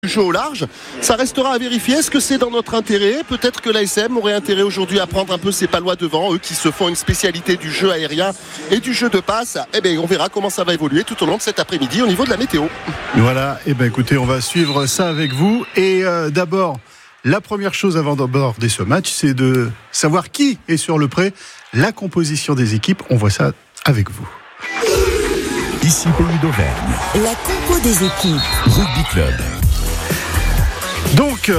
jeu au large, ça restera à vérifier. Est-ce que c'est dans notre intérêt? Peut-être que l'ASM aurait intérêt aujourd'hui à prendre un peu ses Palois devant, eux qui se font une spécialité du jeu aérien et du jeu de passe. Eh bien, on verra comment ça va évoluer tout au long de cet après-midi au niveau de la météo. Voilà, eh bien écoutez, on va suivre ça avec vous. Et d'abord, la première chose avant d'aborder ce match, c'est de savoir qui est sur le pré, la composition des équipes. On voit ça avec vous. Ici Pays d'Auvergne. La compo des équipes. Rugby Club. Donc,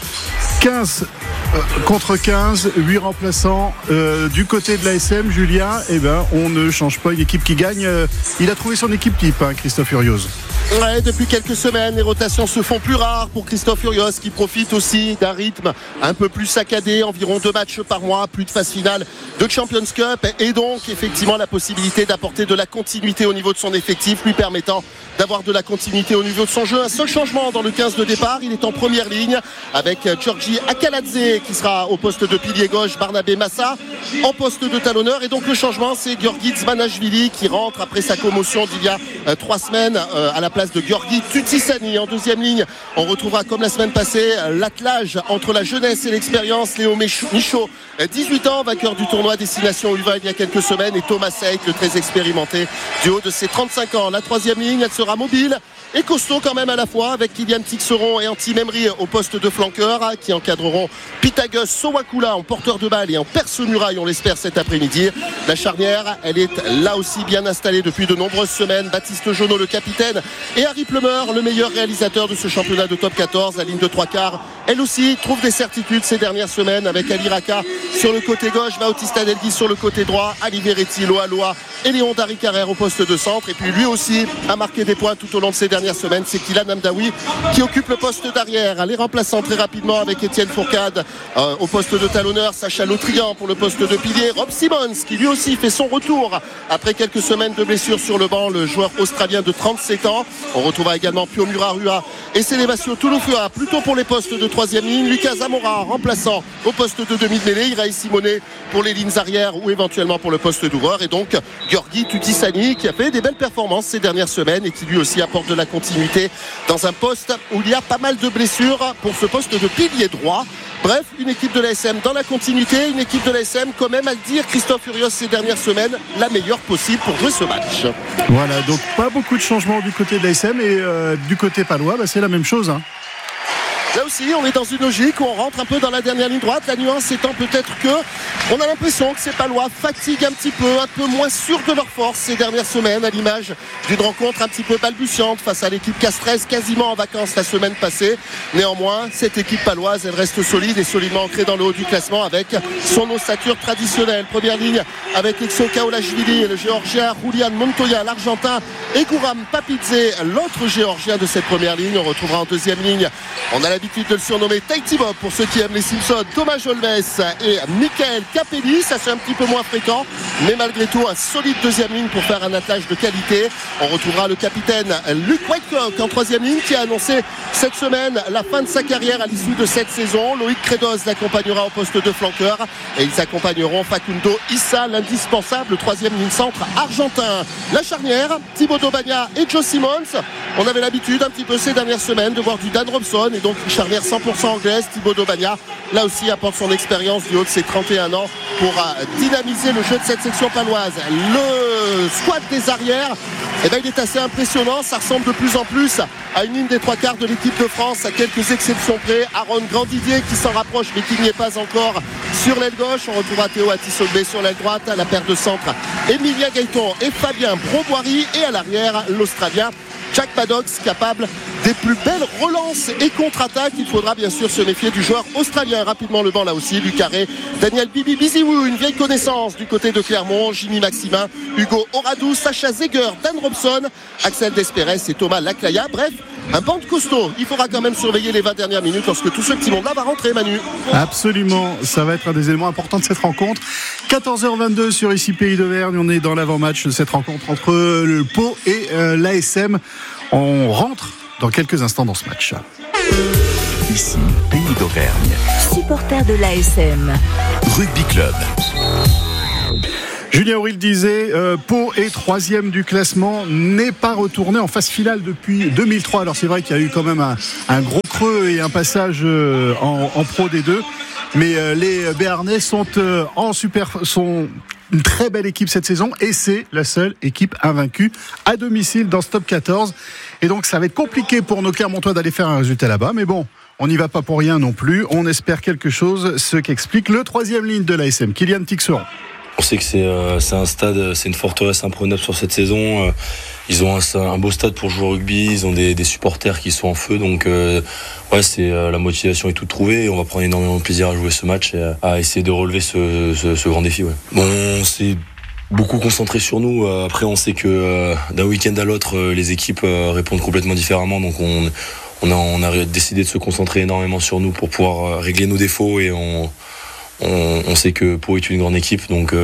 15 contre 15, 8 remplaçants. Du côté de l'ASM, Julien, eh ben, on ne change pas une équipe qui gagne. Il a trouvé son équipe type, Christophe Furios. Ouais, depuis quelques semaines, les rotations se font plus rares pour Christophe Furios, qui profite aussi d'un rythme un peu plus saccadé, environ 2 matchs par mois, plus de phase finale de Champions Cup, et donc effectivement la possibilité d'apporter de la continuité au niveau de son effectif, lui permettant d'avoir de la continuité au niveau de son jeu. Un seul changement dans le 15 de départ, il est en première ligne avec Georgi Akaladze qui sera au poste de pilier gauche, Barnabé Massa en poste de talonneur, et donc le changement, c'est Georgi Zmanashvili qui rentre après sa commotion d'il y a 3 semaines à la place de Georgi Tutisani. En deuxième ligne, on retrouvera comme la semaine passée l'attelage entre la jeunesse et l'expérience. Léo Michaud, 18 ans, vainqueur du tournoi Destination U20 il y a quelques semaines, et Thomas Seik, le très expérimenté du haut de ses 35 ans. La troisième ligne, elle sera mobile et costaud quand même à la fois, avec Kylian Tixeron et Antti Memri au poste de flanqueur, qui encadreront Pitagus Sowakula en porteur de balle et en perce-muraille, on l'espère, cet après-midi. La charnière, elle est là aussi bien installée depuis de nombreuses semaines. Baptiste Jonot, le capitaine, et Harry Plummer, le meilleur réalisateur de ce championnat de top 14. La ligne de 3/4, elle aussi trouve des certitudes ces dernières semaines, avec Ali Raka sur le côté gauche, Bautista Delgui sur le côté droit, Ali Veretti, Loa Loa et Léon Dari Carrère au poste de centre. Et puis lui aussi a marqué des points tout au long de ces dernières semaines, c'est Kylian Amdaoui qui occupe le poste d'arrière. Les remplaçants très rapidement avec Étienne Fourcade au poste de talonneur, Sacha Lautrian pour le poste de pilier, Rob Simmons qui lui aussi fait son retour après quelques semaines de blessures sur le banc, le joueur australien de 37 ans. On retrouvera également Pio Murarua et Célébastien Touloufua plutôt pour les postes de troisième ligne, Lucas Zamora remplaçant au poste de demi-mêlée, Iraï Simonet pour les lignes arrières ou éventuellement pour le poste d'ouvreur, et donc Georgi Tutisani qui a fait des belles performances ces dernières semaines et qui lui aussi apporte de la continuité dans un poste où il y a pas mal de blessures pour ce poste de pilier droit. Bref, une équipe de l'ASM dans la continuité, une équipe de l'ASM quand même, à le dire, Christophe Furios ces dernières semaines, la meilleure possible pour jouer ce match. Voilà, donc pas beaucoup de changements du côté de l'ASM, et du côté palois, c'est la même chose. Là aussi, on est dans une logique où on rentre un peu dans la dernière ligne droite. La nuance étant peut-être que on a l'impression que ces Palois fatiguent un petit peu, un peu moins sûrs de leur force ces dernières semaines, à l'image d'une rencontre un petit peu balbutiante face à l'équipe Castres, quasiment en vacances la semaine passée. Néanmoins, cette équipe paloise, elle reste solide et solidement ancrée dans le haut du classement avec son ossature traditionnelle. Première ligne avec Exo Kaolashvili, le géorgien, Julian Montoya, l'argentin, et Guram Papidze, l'autre géorgien de cette première ligne. On retrouvera en deuxième ligne, on a l'habitude de le surnommer Tahiti Bob pour ceux qui aiment les Simpsons, Thomas Jolves et Michael Capelli. Ça c'est un petit peu moins fréquent, mais malgré tout un solide deuxième ligne pour faire un attelage de qualité. On retrouvera le capitaine Luc Whitecock en troisième ligne, qui a annoncé cette semaine la fin de sa carrière à l'issue de cette saison. Loïc Credos l'accompagnera au poste de flanqueur, et ils accompagneront Facundo Issa, l'indispensable troisième ligne centre argentin. La charnière, Thibaut Bagna et Joe Simmons. On avait l'habitude un petit peu ces dernières semaines de voir du Dan Robson, et donc une charnière 100% anglaise. Thibaut Bagna là aussi apporte son expérience du haut de ses 31 ans pour dynamiser le jeu de cette section paloise. Le squad des arrières, il est assez impressionnant. Ça ressemble de plus en plus à une ligne des 3/4 de l'équipe de France, à quelques exceptions près. Aaron Grandidier qui s'en rapproche mais qui n'y est pas encore sur l'aile gauche. On retrouvera Théo Atisogbe sur l'aile droite, à la paire de centre Emilia Gaiton et Fabien Broboiry, et à l'arrière l'Australien Jack Maddox, capable des plus belles relances et contre-attaques. Il faudra bien sûr se méfier du joueur australien. Rapidement le banc là aussi, Lucaré, Daniel Bibi Biziou, une vieille connaissance du côté de Clermont, Jimmy Maximin, Hugo Oradou, Sacha Zeger, Dan Robson, Axel Desperes et Thomas Laclaya. Bref, un banc de costaud. Il faudra quand même surveiller les 20 dernières minutes lorsque tout ce petit monde-là va rentrer, Manu. Absolument, ça va être un des éléments importants de cette rencontre. 14h22 sur Ici Pays d'Auvergne, on est dans l'avant-match de cette rencontre entre le Pau et l'ASM. On rentre dans quelques instants dans ce match. Ici Pays d'Auvergne. Supporter de l'ASM. Rugby Club. Julien Auril disait Pau est 3e du classement, n'est pas retourné en phase finale depuis 2003. Alors c'est vrai qu'il y a eu quand même un gros creux et un passage en Pro D2, mais les Béarnais sont une très belle équipe cette saison et c'est la seule équipe invaincue à domicile dans ce top 14. Et donc ça va être compliqué pour nos Clermontois d'aller faire un résultat là-bas, mais bon, on n'y va pas pour rien non plus. On espère quelque chose, ce qu'explique le 3e ligne de l'ASM, Kylian Tixeron. On sait que c'est un stade, c'est une forteresse imprenable sur cette saison. Ils ont un beau stade pour jouer au rugby. Ils ont des supporters qui sont en feu. Donc, c'est la motivation est toute trouvée. On va prendre énormément de plaisir à jouer ce match et à essayer de relever ce grand défi. Ouais. Bon, on s'est beaucoup concentré sur nous. Après, on sait que d'un week-end à l'autre, les équipes répondent complètement différemment. Donc, on a décidé de se concentrer énormément sur nous pour pouvoir régler nos défauts et on sait que Pau est une grande équipe, donc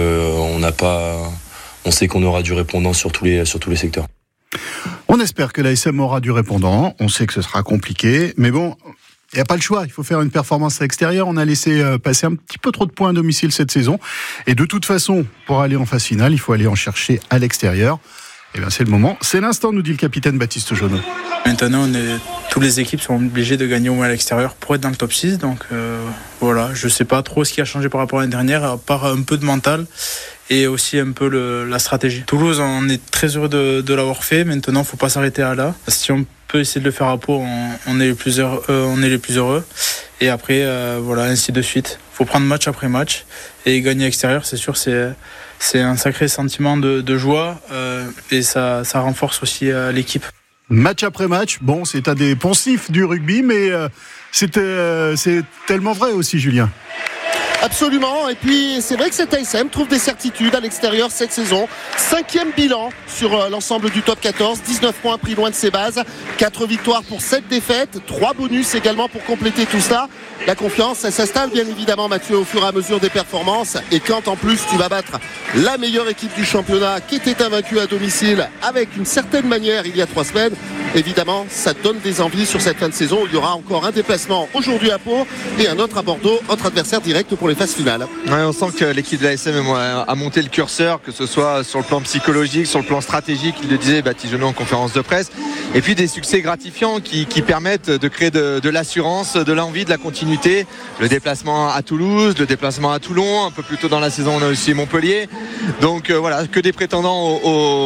on sait qu'on aura du répondant sur tous les secteurs. On espère que l'ASM aura du répondant. On sait que ce sera compliqué, mais bon, il n'y a pas le choix. Il faut faire une performance à l'extérieur. On a laissé passer un petit peu trop de points à domicile cette saison, et de toute façon, pour aller en phase finale, il faut aller en chercher à l'extérieur. Eh bien, c'est le moment, c'est l'instant, nous dit le capitaine Baptiste Jauneau. Maintenant, toutes les équipes sont obligées de gagner au moins à l'extérieur pour être dans le top 6. Donc voilà, je ne sais pas trop ce qui a changé par rapport à l'année dernière, à part un peu de mental et aussi un peu la stratégie. Toulouse, on est très heureux de l'avoir fait. Maintenant, il ne faut pas s'arrêter à là. Si on peut essayer de le faire à Pau, on est les plus heureux. Et après, voilà, ainsi de suite. Il faut prendre match après match et gagner à l'extérieur, c'est sûr, c'est un sacré sentiment de joie et ça renforce aussi l'équipe. Match après match, bon, c'est un des poncifs du rugby, mais c'est tellement vrai aussi, Julien. Absolument, et puis c'est vrai que cet ASM trouve des certitudes à l'extérieur cette saison. 5e bilan sur l'ensemble du top 14, 19 points pris loin de ses bases, 4 victoires pour 7 défaites, 3 bonus également pour compléter tout ça. La confiance, elle s'installe bien évidemment, Mathieu, au fur et à mesure des performances, et quand en plus tu vas battre la meilleure équipe du championnat qui était invaincue à domicile avec une certaine manière il y a 3 semaines, évidemment ça te donne des envies sur cette fin de saison. Il y aura encore un déplacement aujourd'hui à Pau et un autre à Bordeaux, autre adversaire direct pour les phases finales. Ouais, on sent que l'équipe de l'ASM a monté le curseur, que ce soit sur le plan psychologique, sur le plan stratégique, il le disait Baptiste Jauneau en conférence de presse, et puis des succès gratifiants qui permettent de créer de l'assurance, de l'envie, de la continuité. Le déplacement à Toulouse, le déplacement à Toulon, un peu plus tôt dans la saison on a aussi Montpellier, donc voilà, que des prétendants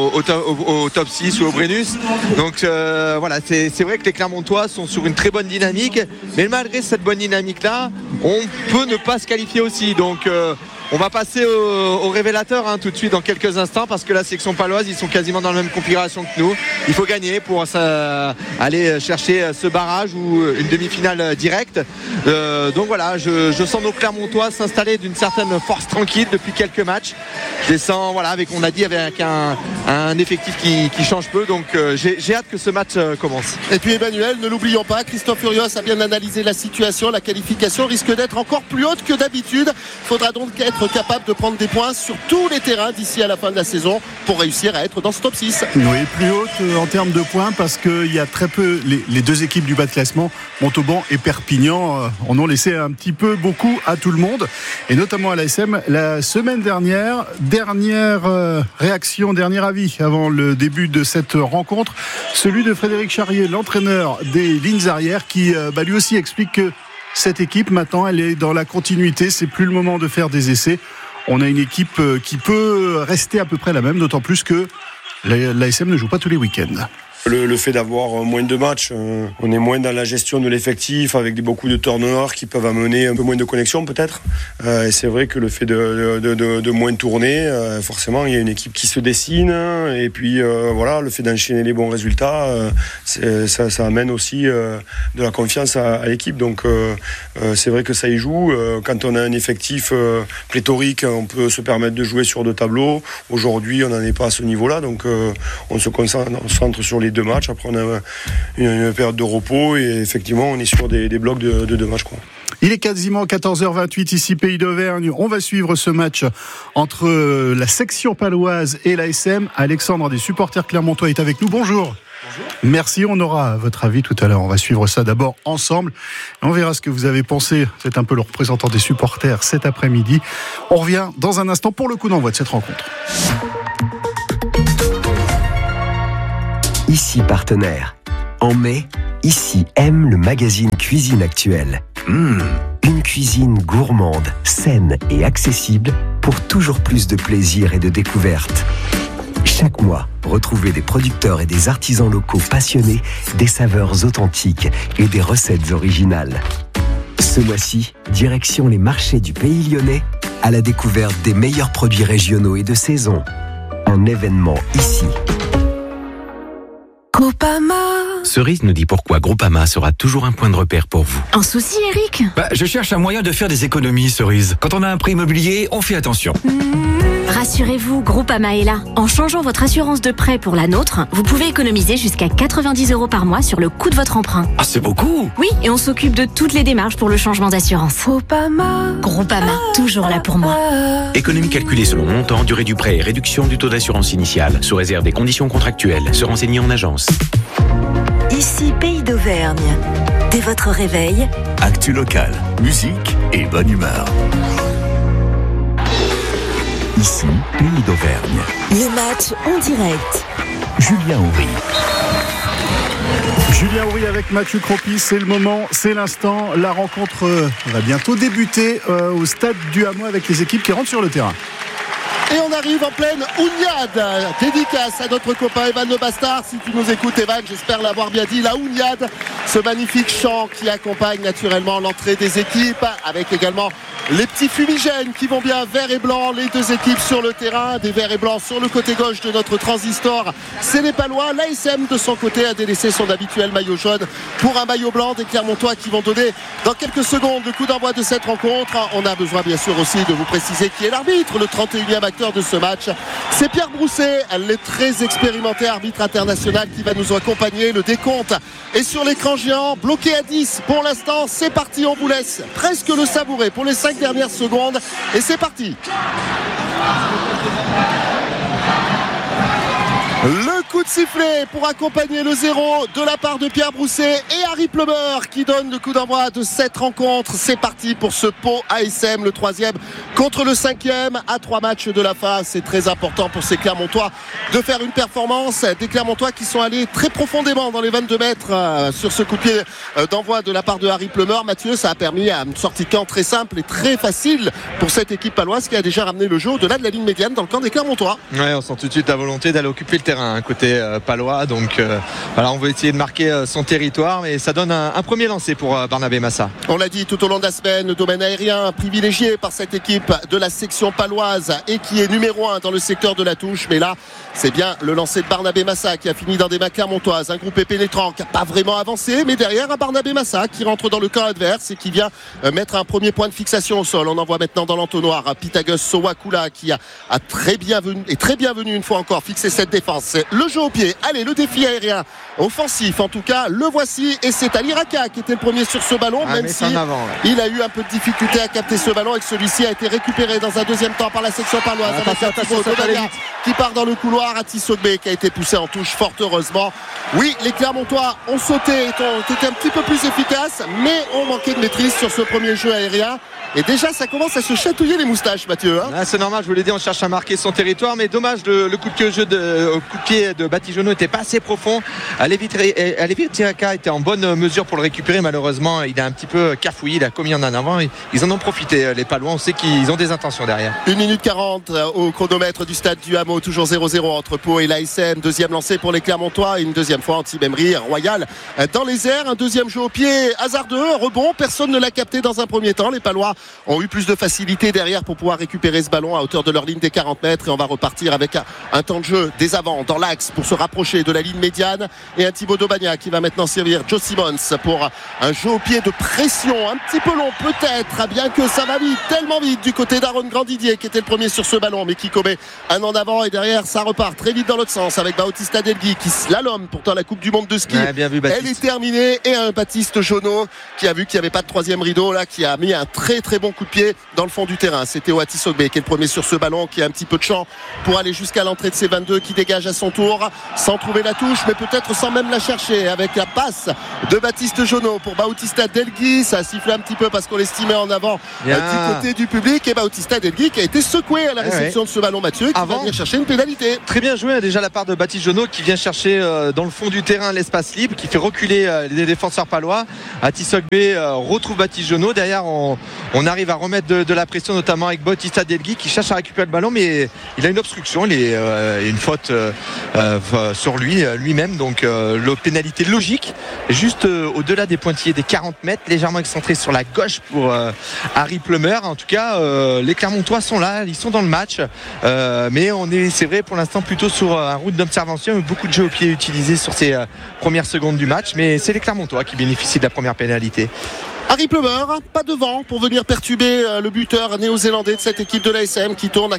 au top 6 ou au Brennus. Donc voilà, c'est vrai que les Clermontois sont sur une très bonne dynamique, mais malgré cette bonne dynamique là, on peut ne pas se qualifier aussi. Donc on va passer au révélateur tout de suite dans quelques instants, parce que la section paloise, ils sont quasiment dans la même configuration que nous. Il faut gagner pour aller chercher ce barrage ou une demi-finale directe. Donc voilà, je sens nos Clermontois s'installer d'une certaine force tranquille depuis quelques matchs. Je les sens, voilà, avec un effectif qui change peu. Donc j'ai hâte que ce match commence. Et puis Emmanuel, ne l'oublions pas, Christophe Furios a bien analysé la situation. La qualification risque d'être encore plus haute que d'habitude. Il faudra donc être capable de prendre des points sur tous les terrains d'ici à la fin de la saison pour réussir à être dans ce top 6. Oui, plus haute en termes de points, parce qu'il y a très peu, les deux équipes du bas de classement, Montauban et Perpignan, en ont laissé un petit peu beaucoup à tout le monde, et notamment à l'ASM. La semaine dernière, réaction, dernier avis avant le début de cette rencontre, celui de Frédéric Charrier, l'entraîneur des lignes arrières, qui lui aussi explique que cette équipe, maintenant, elle est dans la continuité. C'est plus le moment de faire des essais. On a une équipe qui peut rester à peu près la même, d'autant plus que l'ASM ne joue pas tous les week-ends. Le fait d'avoir moins de matchs, on est moins dans la gestion de l'effectif, avec beaucoup de turnovers qui peuvent amener un peu moins de connexion peut-être. Et c'est vrai que le fait de moins tourner, forcément il y a une équipe qui se dessine, et puis voilà, le fait d'enchaîner les bons résultats, ça amène aussi de la confiance à l'équipe. Donc c'est vrai que ça y joue. Quand on a un effectif pléthorique, on peut se permettre de jouer sur 2 tableaux. Aujourd'hui on n'en est pas à ce niveau-là, donc on se concentre sur les 2 matchs. Après on a une période de repos, et effectivement on est sur des blocs de 2 matchs, quoi. Il est quasiment 14h28 ici Pays d'Auvergne. On va suivre ce match entre la section paloise et l'ASM. Alexandre, des supporters clermontois, est avec nous. Bonjour. Merci, on aura votre avis tout à l'heure. On va suivre ça d'abord ensemble. On verra ce que vous avez pensé. C'est un peu le représentant des supporters cet après-midi. On revient dans un instant pour le coup d'envoi de cette rencontre. Ici partenaire. En mai, Ici aime le magazine Cuisine Actuelle. Une cuisine gourmande, saine et accessible pour toujours plus de plaisir et de découverte. Chaque mois, retrouvez des producteurs et des artisans locaux passionnés, des saveurs authentiques et des recettes originales. Ce mois-ci, direction les marchés du Pays Lyonnais à la découverte des meilleurs produits régionaux et de saison. Un événement ici. Groupama. Cerise nous dit pourquoi Groupama sera toujours un point de repère pour vous. Un souci, Eric ? Je cherche un moyen de faire des économies, Cerise. Quand on a un prêt immobilier, on fait attention. Rassurez-vous, Groupama est là. En changeant votre assurance de prêt pour la nôtre, vous pouvez économiser jusqu'à 90 € par mois sur le coût de votre emprunt. Ah, c'est beaucoup! Oui, et on s'occupe de toutes les démarches pour le changement d'assurance. Groupama, toujours là pour moi. Économie calculée selon montant, durée du prêt et réduction du taux d'assurance initiale, sous réserve des conditions contractuelles. Se renseigner en agence. Ici Pays d'Auvergne. Dès votre réveil, Actu locale, musique et bonne humeur. Ici, Pays d'Auvergne. le match en direct. Julien Houry. Julien Houry avec Mathieu Cropy, c'est le moment, c'est l'instant. La rencontre va bientôt débuter au stade du Hameau avec les équipes qui rentrent sur le terrain. Et on arrive en pleine Ouniade. Dédicace à notre copain Evan Le Bastard. Si tu nous écoutes, Evan, j'espère l'avoir bien dit. La Ouniade, ce magnifique chant qui accompagne naturellement l'entrée des équipes, avec également les petits fumigènes qui vont bien vert et blanc. Les deux équipes sur le terrain, des verts et blancs sur le côté gauche de notre transistor. C'est les Palois. L'ASM de son côté a délaissé son habituel maillot jaune pour un maillot blanc des Clermontois qui vont donner dans quelques secondes le coup d'envoi de cette rencontre. On a besoin bien sûr aussi de vous préciser qui est l'arbitre, le 31e acteur de ce match. C'est Pierre Brousset, le très expérimenté arbitre international qui va nous accompagner. Le décompte est sur l'écran géant, bloqué à 10 pour l'instant. C'est parti, on vous laisse presque le savourer pour les 5 dernières secondes et c'est parti. Le coup de sifflet pour accompagner le 0 de la part de Pierre Brousset et Harry Plumeur qui donne le coup d'envoi de cette rencontre. C'est parti pour ce Pau ASM, le 3e contre le 5e à 3 matchs de la fin. C'est très important pour ces Clermontois de faire une performance. Des Clermontois qui sont allés très profondément dans les 22 mètres sur ce coup de pied d'envoi de la part de Harry Plumeur. Mathieu, ça a permis à une sortie de camp très simple et très facile pour cette équipe paloise qui a déjà ramené le jeu au-delà de la ligne médiane dans le camp des Clermontois. Ouais, on sent tout de suite la volonté d'aller occuper le terrain côté palois, donc voilà, on va essayer de marquer son territoire, mais ça donne un premier lancer pour Barnabé Massa. On l'a dit tout au long de la semaine, le domaine aérien privilégié par cette équipe de la section paloise et qui est numéro 1 dans le secteur de la touche, mais là c'est bien le lancer de Barnabé Massa qui a fini dans des mains clermontoises, un groupe pénétrant qui n'a pas vraiment avancé, mais derrière un Barnabé Massa qui rentre dans le camp adverse et qui vient mettre un premier point de fixation au sol. On envoie maintenant dans l'entonnoir Pitagus Sowakula qui a très bienvenu une fois encore fixer cette défense. Le jeu au pied, allez, le défi aérien offensif en tout cas, le voici et c'est Ali Raka qui était le premier sur ce ballon, même si il a eu un peu de difficulté à capter ce ballon et que celui-ci a été récupéré dans un deuxième temps par la section paloise avec Thibaut Dobalia qui part dans le couloir, à Tissogbe qui a été poussé en touche fort heureusement. Oui, les Clermontois ont sauté, ont été un petit peu plus efficaces, mais ont manqué de maîtrise sur ce premier jeu aérien. Et déjà ça commence à se chatouiller les moustaches, Mathieu. C'est normal, je vous l'ai dit, on cherche à marquer son territoire, mais dommage, le coup de pied de Batigenou n'était pas assez profond. Alevi Tiraka était en bonne mesure pour le récupérer, malheureusement il a un petit peu cafouillé, il a commis en avant, ils en ont profité les Palois, on sait qu'ils ont des intentions derrière. 1 minute 40 au chronomètre du stade du Hameau, toujours 0-0 entre Pau et l'ASM. Deuxième lancé pour les Clermontois, une deuxième fois anti-Memri Royal dans les airs, un deuxième jeu au pied hasardeux, rebond, personne ne l'a capté dans un premier temps. Les Palois ont eu plus de facilité derrière pour pouvoir récupérer ce ballon à hauteur de leur ligne des 40 mètres et on va repartir avec un temps de jeu des avants dans l'axe pour se rapprocher de la ligne médiane et un Thibaut Daubagna qui va maintenant servir Joe Simmons pour un jeu au pied de pression un petit peu long peut-être, bien que ça va vite, tellement vite du côté d'Aaron Grandidier qui était le premier sur ce ballon mais qui commet un en avant et derrière ça repart très vite dans l'autre sens avec Bautista Delgui qui slalom pourtant la Coupe du Monde de ski. Bien vu, elle est terminée et un Baptiste Jonot qui a vu qu'il n'y avait pas de troisième rideau là, qui a mis un très très bon coup de pied dans le fond du terrain. C'était Oati Sogbe qui est le premier sur ce ballon, qui a un petit peu de champ pour aller jusqu'à l'entrée de ses 22, qui dégage à son tour encore sans trouver la touche, mais peut-être sans même la chercher, avec la passe de Baptiste Jonot pour Bautista Delgui. Ça a sifflé un petit peu parce qu'on l'estimait en avant du côté du public, et Bautista Delgui qui a été secoué à la réception de ce ballon, Mathieu, qui va venir chercher une pénalité. Très bien joué déjà la part de Baptiste Jonot, qui vient chercher dans le fond du terrain l'espace libre, qui fait reculer les défenseurs palois. Atisogbe retrouve Baptiste Jonot. Derrière, on arrive à remettre de la pression, notamment avec Bautista Delgui qui cherche à récupérer le ballon, mais il a une obstruction, il y a une faute sur lui-même, donc la pénalité logique, juste au-delà des pointillés des 40 mètres, légèrement excentré sur la gauche pour Harry Plummer. En tout cas, les Clermontois sont là, ils sont dans le match, mais on est, c'est vrai, pour l'instant plutôt sur un route d'observation, beaucoup de jeux au pied utilisés sur ces premières secondes du match, mais c'est les Clermontois qui bénéficient de la première pénalité. Harry Plummer, pas devant pour venir perturber le buteur néo-zélandais de cette équipe de l'ASM, qui tourne à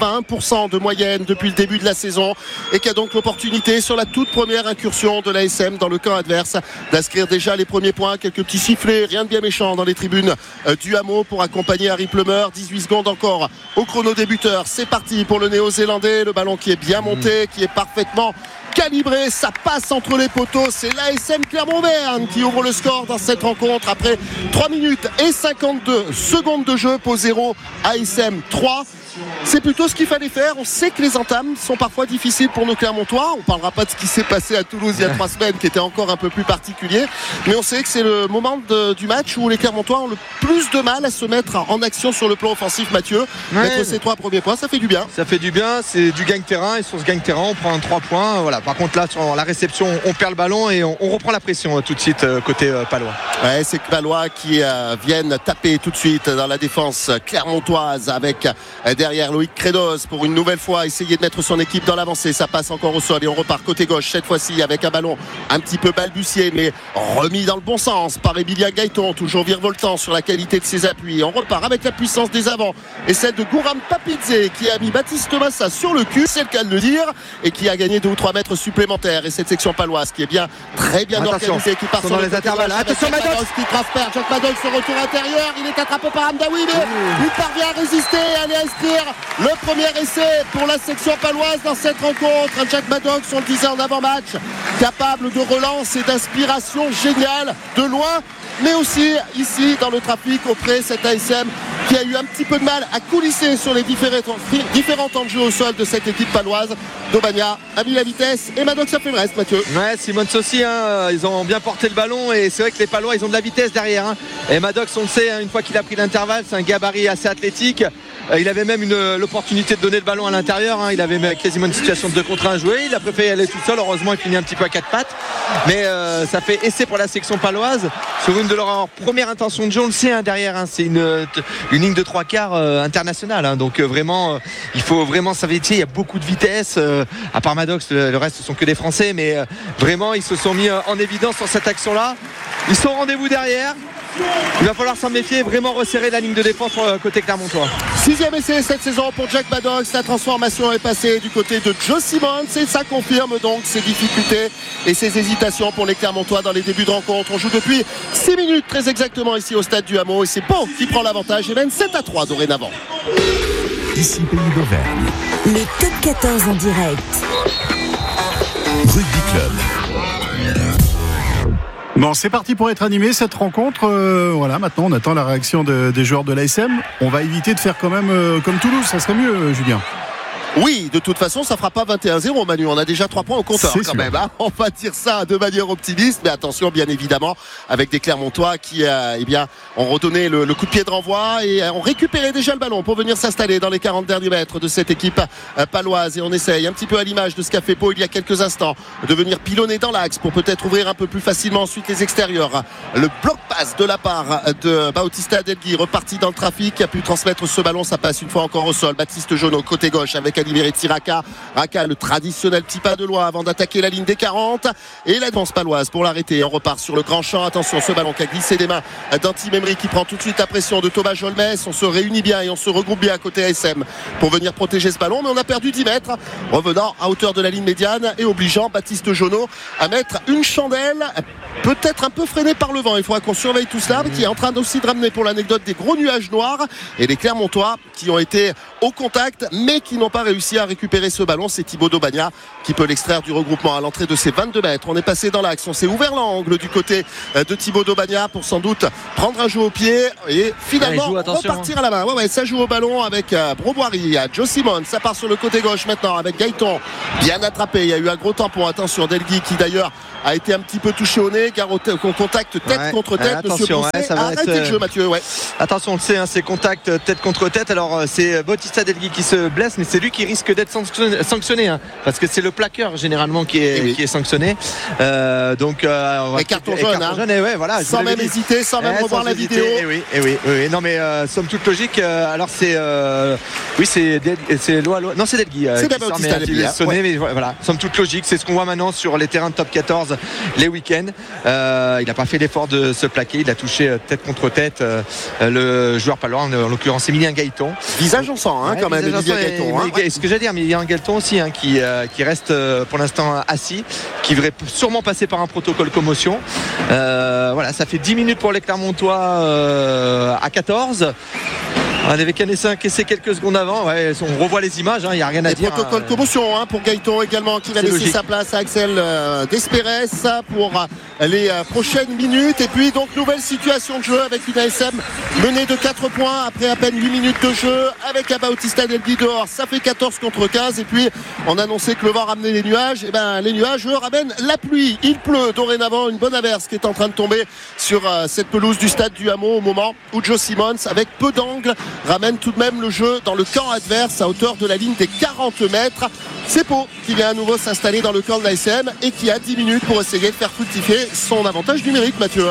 81% de moyenne depuis le début de la saison, et qui a donc l'opportunité sur la toute première incursion de l'ASM dans le camp adverse d'inscrire déjà les premiers points. Quelques petits sifflets, rien de bien méchant dans les tribunes du Hameau pour accompagner Harry Plummer. 18 secondes encore au chrono débuteur. C'est parti pour le néo-zélandais, le ballon qui est bien monté, qui est parfaitement calibré, ça passe entre les poteaux. C'est l'ASM Clermont-Auvergne qui ouvre le score dans cette rencontre après 3 minutes et 52 secondes de jeu. Pau 0, ASM 3. C'est plutôt ce qu'il fallait faire. On sait que les entames sont parfois difficiles pour nos Clermontois. On ne parlera pas de ce qui s'est passé à Toulouse il y a 3 semaines, qui était encore un peu plus particulier, mais on sait que c'est le moment du match où les Clermontois ont le plus de mal à se mettre en action sur le plan offensif. Mathieu, mettre ces 3 premiers points, ça fait du bien. Ça fait du bien, c'est du gagne-terrain, et sur ce gagne-terrain on prend 3 points. Voilà. Par contre là, sur la réception, on perd le ballon et on reprend la pression tout de suite côté palois. Ouais, c'est que Palois qui viennent taper tout de suite dans la défense clermontoise, avec derrière Loïc Credos pour une nouvelle fois essayer de mettre son équipe dans l'avancée. Ça passe encore au sol et on repart côté gauche cette fois-ci avec un ballon un petit peu balbutié, mais remis dans le bon sens par Emilia Gaëton, toujours virevoltant sur la qualité de ses appuis. On repart avec la puissance des avants et celle de Gouram Papidze qui a mis Baptiste Massa sur le cul, c'est le cas de le dire, et qui a gagné 2 ou 3 mètres supplémentaires. Et cette section paloise qui est bien, très bien organisée, qui part sur les intervalles. Attention, Maddox qui transfère. Jack Maddox sur retour intérieur, il est attrapé par Hamdaoui, mais il parvient à résister et à aller inscrire le premier essai pour la section paloise dans cette rencontre. Jack Maddox, on le disait en avant-match, capable de relance et d'inspiration géniale de loin, mais aussi ici dans le trafic auprès de cette ASM qui a eu un petit peu de mal à coulisser sur les différents temps de jeu au sol de cette équipe paloise. Daubagna a mis la vitesse et Maddox a fait le reste, Mathieu. Ouais, Simons aussi, ils ont bien porté le ballon, et c'est vrai que les Palois, ils ont de la vitesse derrière. Et Maddox, on le sait, une fois qu'il a pris l'intervalle, c'est un gabarit assez athlétique. Il avait même l'opportunité de donner le ballon à l'intérieur, il avait quasiment une situation de 2 contre 1 à jouer. Il a préféré aller tout seul, heureusement il finit un petit peu à 4 pattes, mais ça fait essai pour la section paloise sur une de leurs premières intentions de jeu. On le sait, derrière, c'est une ligne de 3 quarts internationale, donc vraiment il faut vraiment s'investir. Il y a beaucoup de vitesse, à part Maddox, le reste ce sont que des Français, mais vraiment ils se sont mis en évidence sur cette action là. Ils sont au rendez-vous derrière. Il va falloir s'en méfier, vraiment resserrer la ligne de défense côté clermontois. 6e essai cette saison pour Jack Maddox. La transformation est passée du côté de Joe Simons et ça confirme donc ses difficultés et ses hésitations pour les Clermontois dans les débuts de rencontre. On joue depuis 6 minutes très exactement ici au stade du Hameau, et c'est Pau qui prend l'avantage et mène 7-3 dorénavant. Ici Pays d'Auvergne. Le top 14 en direct. Rugby Club. Bon, c'est parti pour être animé cette rencontre. Voilà, maintenant on attend la réaction des joueurs de l'ASM. On va éviter de faire quand même comme Toulouse, ça serait mieux, Julien. Oui, de toute façon, ça fera pas 21-0, Manu. On a déjà 3 points au compteur quand même. On va dire ça de manière optimiste, mais attention, bien évidemment, avec des Clermontois qui, ont redonné le coup de pied de renvoi et ont récupéré déjà le ballon pour venir s'installer dans les 40 derniers mètres de cette équipe paloise. Et on essaye un petit peu à l'image de ce qu'a fait Pau il y a quelques instants, de venir pilonner dans l'axe pour peut-être ouvrir un peu plus facilement ensuite les extérieurs. Le bloc passe de la part de Bautista Delgui, reparti dans le trafic, qui a pu transmettre ce ballon. Ça passe une fois encore au sol. Baptiste Jonot, côté gauche, avec Liberty Raka, le traditionnel petit pas de loi avant d'attaquer la ligne des 40, et la défense paloise pour l'arrêter. On repart sur le grand champ. Attention, ce ballon qui a glissé des mains d'Anti Memri, qui prend tout de suite la pression de Thomas Jolmes. On se réunit bien et on se regroupe bien à côté ASM pour venir protéger ce ballon, mais on a perdu 10 mètres, revenant à hauteur de la ligne médiane et obligeant Baptiste Jonot à mettre une chandelle, peut-être un peu freinée par le vent. Il faudra qu'on surveille tout cela, qui est en train aussi de ramener, pour l'anecdote, des gros nuages noirs, et les Clermontois qui ont été au contact mais qui n'ont pas réussi réussi à récupérer ce ballon. C'est Thibaut Daubagna qui peut l'extraire du regroupement à l'entrée de ses 22 mètres. On est passé dans l'axe, on s'est ouvert l'angle du côté de Thibaut Daubagna pour sans doute prendre un jeu au pied et finalement repartir à la main. Ouais, ça joue au ballon avec Broboiry, Joe Simon. Ça part sur le côté gauche maintenant avec Gaëton. Bien attrapé, il y a eu un gros tampon. Attention, Delgui qui d'ailleurs a été un petit peu touché au nez, car au contact tête contre tête. Monsieur Brousset, arrêtez le jeu, Mathieu. Attention, on le sait, c'est contact tête contre tête. Alors c'est Bautista Delgui qui se blesse, mais c'est lui qui risque d'être sanctionné, parce que c'est le plaqueur généralement qui est sanctionné. Donc carton jaune, voilà, sans même hésiter, sans même revoir la vidéo. Oui. Non mais somme toute logique. Alors c'est Loa. Non, c'est Delgui. C'est Bautista Delgui. Mais voilà, somme toute logique. C'est ce qu'on voit maintenant sur les terrains de top 14 les week-ends. Il n'a pas fait l'effort de se plaquer. Il a touché tête contre tête le joueur palois, en l'occurrence Emilien Gaëton. Visage on sent quand même. Emilien Gaëton. Ce que j'allais dire, mais il y a un Gaëton aussi qui reste pour l'instant assis, qui devrait sûrement passer par un protocole commotion. Voilà, ça fait 10 minutes pour les Clermontois à 14. On avait encaissé quelques secondes avant. On revoit les images, il n'y a rien à dire. Protocole commotion pour Gaëton également, qui va laisser sa place à Axel Despérès pour les prochaines minutes. Et puis donc nouvelle situation de jeu avec une ASM menée de 4 points après à peine 8 minutes de jeu, avec un Bautista Delgui dehors. Ça fait 14 contre 15. Et puis on annonçait que le vent ramenait les nuages. Et les nuages ramènent la pluie. Il pleut dorénavant, une bonne averse qui est en train de tomber sur cette pelouse du stade du Hameau au moment où Joe Simons, avec peu d'angle, ramène tout de même le jeu dans le camp adverse à hauteur de la ligne des 40 mètres. C'est Pau qui vient à nouveau s'installer dans le camp de l'ASM et qui a 10 minutes pour essayer de faire fructifier son avantage numérique, Mathieu.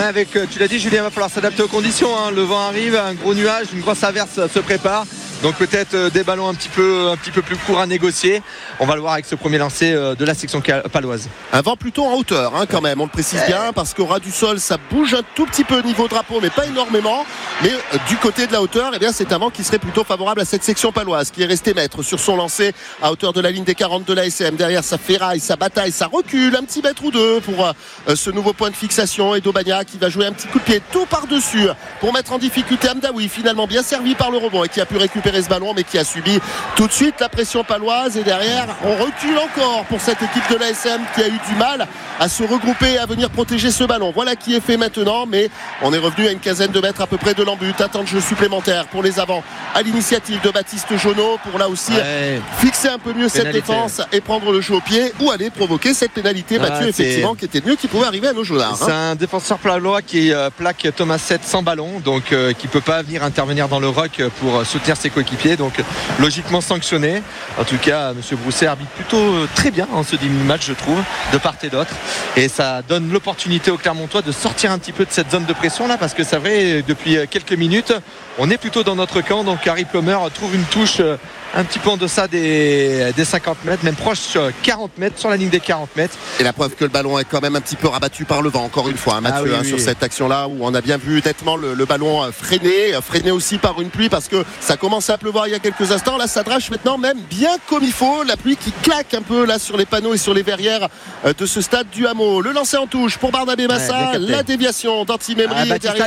Tu l'as dit, Julien, il va falloir s'adapter aux conditions. Le vent arrive, un gros nuage, une grosse averse se prépare. Donc peut-être des ballons un petit peu plus courts à négocier. On va le voir avec ce premier lancer de la section paloise. Un vent plutôt en hauteur quand même, on le précise bien, parce qu'au ras du sol ça bouge un tout petit peu niveau drapeau, mais pas énormément. Mais du côté de la hauteur, c'est un vent qui serait plutôt favorable à cette section paloise, qui est restée maître sur son lancer à hauteur de la ligne des 40 de l'ASM. Derrière, ça ferraille, ça bataille, ça recule un petit mètre ou deux pour ce nouveau point de fixation. Et Daubagna qui va jouer un petit coup de pied tout par-dessus pour mettre en difficulté Amdaoui, finalement bien servi par le rebond et qui a pu récupérer ce ballon, mais qui a subi tout de suite la pression paloise. Et derrière, on recule encore pour cette équipe de l'ASM qui a eu du mal à se regrouper et à venir protéger ce ballon. Voilà qui est fait maintenant, mais on est revenu à une quinzaine de mètres à peu près de l'embut. Attends de jeu supplémentaire pour les avants à l'initiative de Baptiste Jonot pour là aussi fixer un peu mieux cette défense et prendre le jeu au pied, ou aller provoquer cette pénalité, Mathieu, effectivement, qui était mieux, qui pouvait arriver à nos joueurs. C'est un défenseur palois qui plaque Thomas 7 sans ballon, donc qui peut pas venir intervenir dans le ruck pour soutenir ses coéquipiers, donc logiquement sanctionné. En tout cas, monsieur Brousset arbitre plutôt très bien en ce début de match, je trouve, de part et d'autre, et ça donne l'opportunité aux Clermontois de sortir un petit peu de cette zone de pression là, parce que c'est vrai, depuis quelques minutes on est plutôt dans notre camp. Donc Harry Plummer trouve une touche un petit peu en deçà des 50 mètres, même proche 40 mètres, sur la ligne des 40 mètres. Et la preuve que le ballon est quand même un petit peu rabattu par le vent, encore une fois, Mathieu, sur cette action-là, où on a bien vu nettement le ballon freiné aussi par une pluie, parce que ça commence à pleuvoir il y a quelques instants. Là, ça drache maintenant même bien comme il faut. La pluie qui claque un peu là sur les panneaux et sur les verrières de ce stade du Hameau. Le lancer en touche pour Barnabé Massa, la déviation d'Anti-Mémry. Baptiste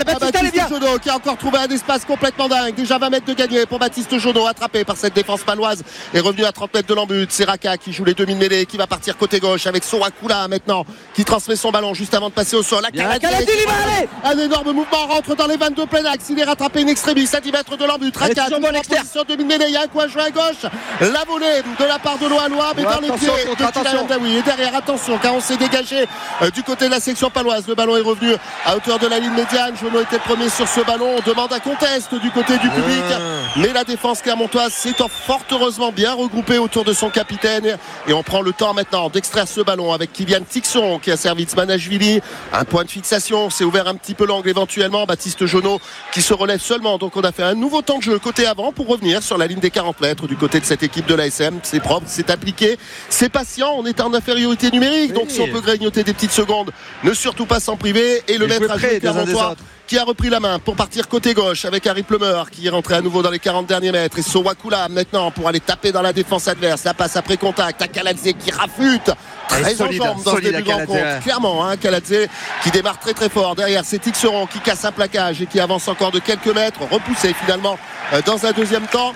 Jonot qui a encore trouvé un espace complètement dingue. Déjà 20 mètres de gagné pour Baptiste Jonot, attrapé par cette défense paloise, est revenu à 30 mètres de l'embut. C'est Raka qui joue les demi-mêlées, qui va partir côté gauche avec Sorakula maintenant, qui transmet son ballon juste avant de passer au sol. Un énorme mouvement, rentre dans les 22 plein axe, il est rattrapé in extremis à 10 mètres de l'embut. Raka en position demi-mêlée, il y a un coin joué à gauche, la volée de la part de Loa, mais dans les pieds de Kylian Amdaoui. Et derrière, attention, car on s'est dégagé du côté de la section paloise. Le ballon est revenu à hauteur de la ligne médiane. Jonot était le premier sur ce ballon. On demande un contest du côté du public, mais la défense clermontoise s'est fort heureusement bien regroupée autour de son capitaine, et on prend le temps maintenant d'extraire ce ballon avec Kylian Tixon qui a servi de Manashvili. Un point de fixation, c'est ouvert un petit peu l'angle éventuellement. Baptiste Jonot qui se relève seulement, donc on a fait un nouveau temps de jeu côté avant pour revenir sur la ligne des 40 mètres du côté de cette équipe de l'ASM. C'est propre, c'est appliqué, c'est patient. On est en infériorité numérique, donc si on peut grignoter des petites secondes, ne surtout pas s'en priver et le mettre à jouer Clermontois, qui a repris la main pour partir côté gauche avec Harry Plummer qui est rentré à nouveau dans les 40 derniers mètres, et Sowakula maintenant pour aller taper dans la défense adverse. La passe après contact à Kaladze qui rafute très en jambes dans ce début de rencontre, clairement, Kaladze qui démarre très très fort. Derrière, c'est Tixeron qui casse un plaquage et qui avance encore de quelques mètres, repoussé finalement dans un deuxième temps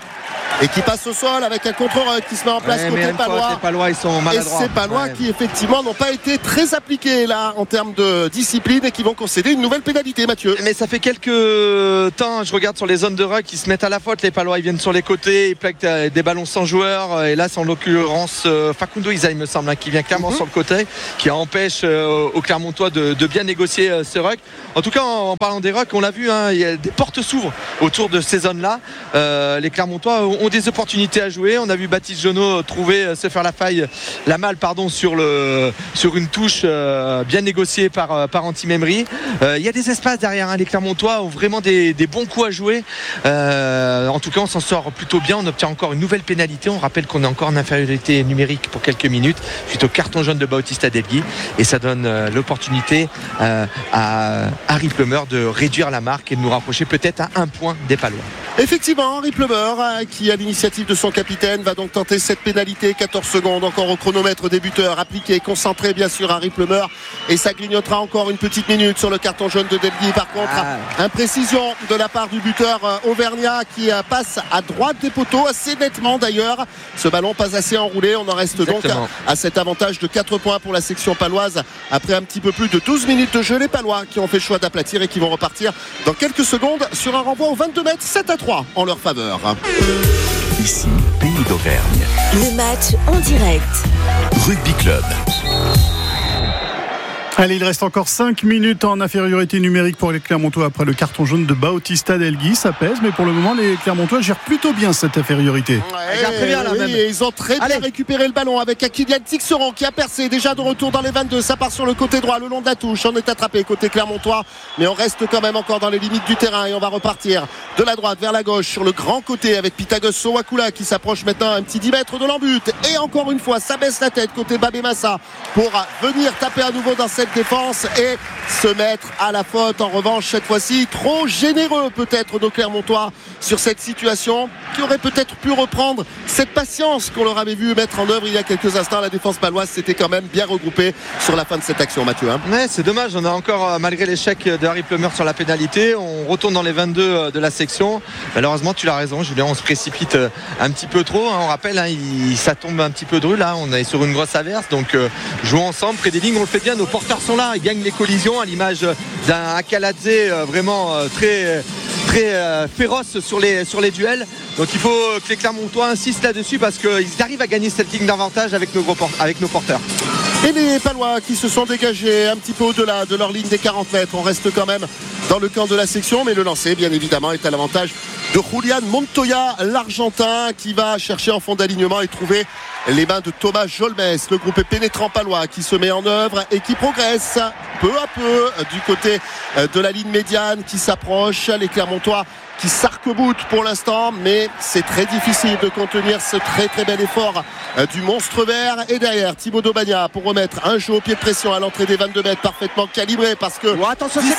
et qui passe au sol avec un contre-ruck qui se met en place côté Palois. Les Palois ils sont maladroits. Et ces Palois qui effectivement n'ont pas été très appliqués là en termes de discipline et qui vont concéder une nouvelle pénalité, Mathieu. Mais ça fait quelques temps, je regarde sur les zones de ruck, ils se mettent à la faute. Les Palois ils viennent sur les côtés, ils plaquent des ballons sans joueurs. Et là c'est en l'occurrence Facundo Isa, il me semble, qui vient clairement sur le côté, qui empêche aux Clermontois de bien négocier ce ruck. En tout cas, en parlant des rucks, on l'a vu, il y a des portes s'ouvrent autour de ces zones-là. Les Clermontois ont des opportunités à jouer. On a vu Baptiste Jonot se faire la malle sur une touche bien négociée par Anti Memri. Il y a des espaces derrière. Les Clermontois ont vraiment des bons coups à jouer. En tout cas, on s'en sort plutôt bien. On obtient encore une nouvelle pénalité. On rappelle qu'on est encore en infériorité numérique pour quelques minutes suite au carton jaune de Bautista Delgui, et ça donne l'opportunité à Harry Plummer de réduire la marque et de nous rapprocher peut-être à 1 point des Palois. Effectivement, Harry Plummer, qui à l'initiative de son capitaine va donc tenter cette pénalité. 14 secondes encore au chronomètre des buteurs, appliqué, concentré bien sûr Harry Plummer, et ça grignotera encore une petite minute sur le carton jaune de Delgui. Par contre, imprécision de la part du buteur auvergnat qui passe à droite des poteaux assez nettement d'ailleurs. Ce ballon pas assez enroulé. On en reste donc à cet avantage de 4 points pour la section paloise après un petit peu plus de 12 minutes de jeu. Les Palois qui ont fait le choix d'aplatir et qui vont repartir dans quelques secondes sur un renvoi aux 22 mètres, 7-3 en leur faveur. Ici, Pays d'Auvergne. Le match en direct. Rugby Club. Allez, il reste encore 5 minutes en infériorité numérique pour les Clermontois après le carton jaune de Bautista Delgui. Ça pèse, mais pour le moment, les Clermontois gèrent plutôt bien cette infériorité. Et ils ont très bien récupéré le ballon avec Kylian Tixeron qui a percé, déjà de retour dans les 22. Ça part sur le côté droit, le long de la touche. On est attrapé côté Clermontois, mais on reste quand même encore dans les limites du terrain et on va repartir de la droite vers la gauche sur le grand côté avec Pitagos Sowakula qui s'approche maintenant un petit 10 mètres de l'embut. Et encore une fois, ça baisse la tête côté Babé Massa pour venir taper à nouveau dans cette défense et se mettre à la faute. En revanche, cette fois-ci, trop généreux peut-être nos Clermontois sur cette situation qui aurait peut-être pu reprendre cette patience qu'on leur avait vu mettre en œuvre il y a quelques instants. La défense paloise s'était quand même bien regroupée sur la fin de cette action, Mathieu. Ouais, c'est dommage, on a encore, malgré l'échec de Harry Plummer sur la pénalité, on retourne dans les 22 de la section. Malheureusement, tu l'as raison, Julien, on se précipite un petit peu trop. On rappelle, ça tombe un petit peu dru là, on est sur une grosse averse, donc jouons ensemble près des lignes, on le fait bien, nos porteurs sont là, ils gagnent les collisions à l'image d'un Akaladze vraiment très féroce sur les duels. Donc il faut que les Clermontois insistent là-dessus parce qu'ils arrivent à gagner cette ligne d'avantage avec nos porteurs. Et les Palois qui se sont dégagés un petit peu au-delà de leur ligne des 40 mètres. On reste quand même dans le camp de la section, mais le lancer bien évidemment est à l'avantage de Julian Montoya, l'Argentin, qui va chercher en fond d'alignement et trouver les mains de Thomas Jolmes. Le groupe est pénétrant palois qui se met en œuvre et qui progresse peu à peu du côté de la ligne médiane, qui s'approche. Les Clermontois qui s'arc-boutent pour l'instant, mais c'est très difficile de contenir ce très très bel effort du monstre vert. Et derrière, Thibaut Daubagna pour remettre un jeu au pied de pression à l'entrée des 22 mètres, parfaitement calibré parce que attention, c'est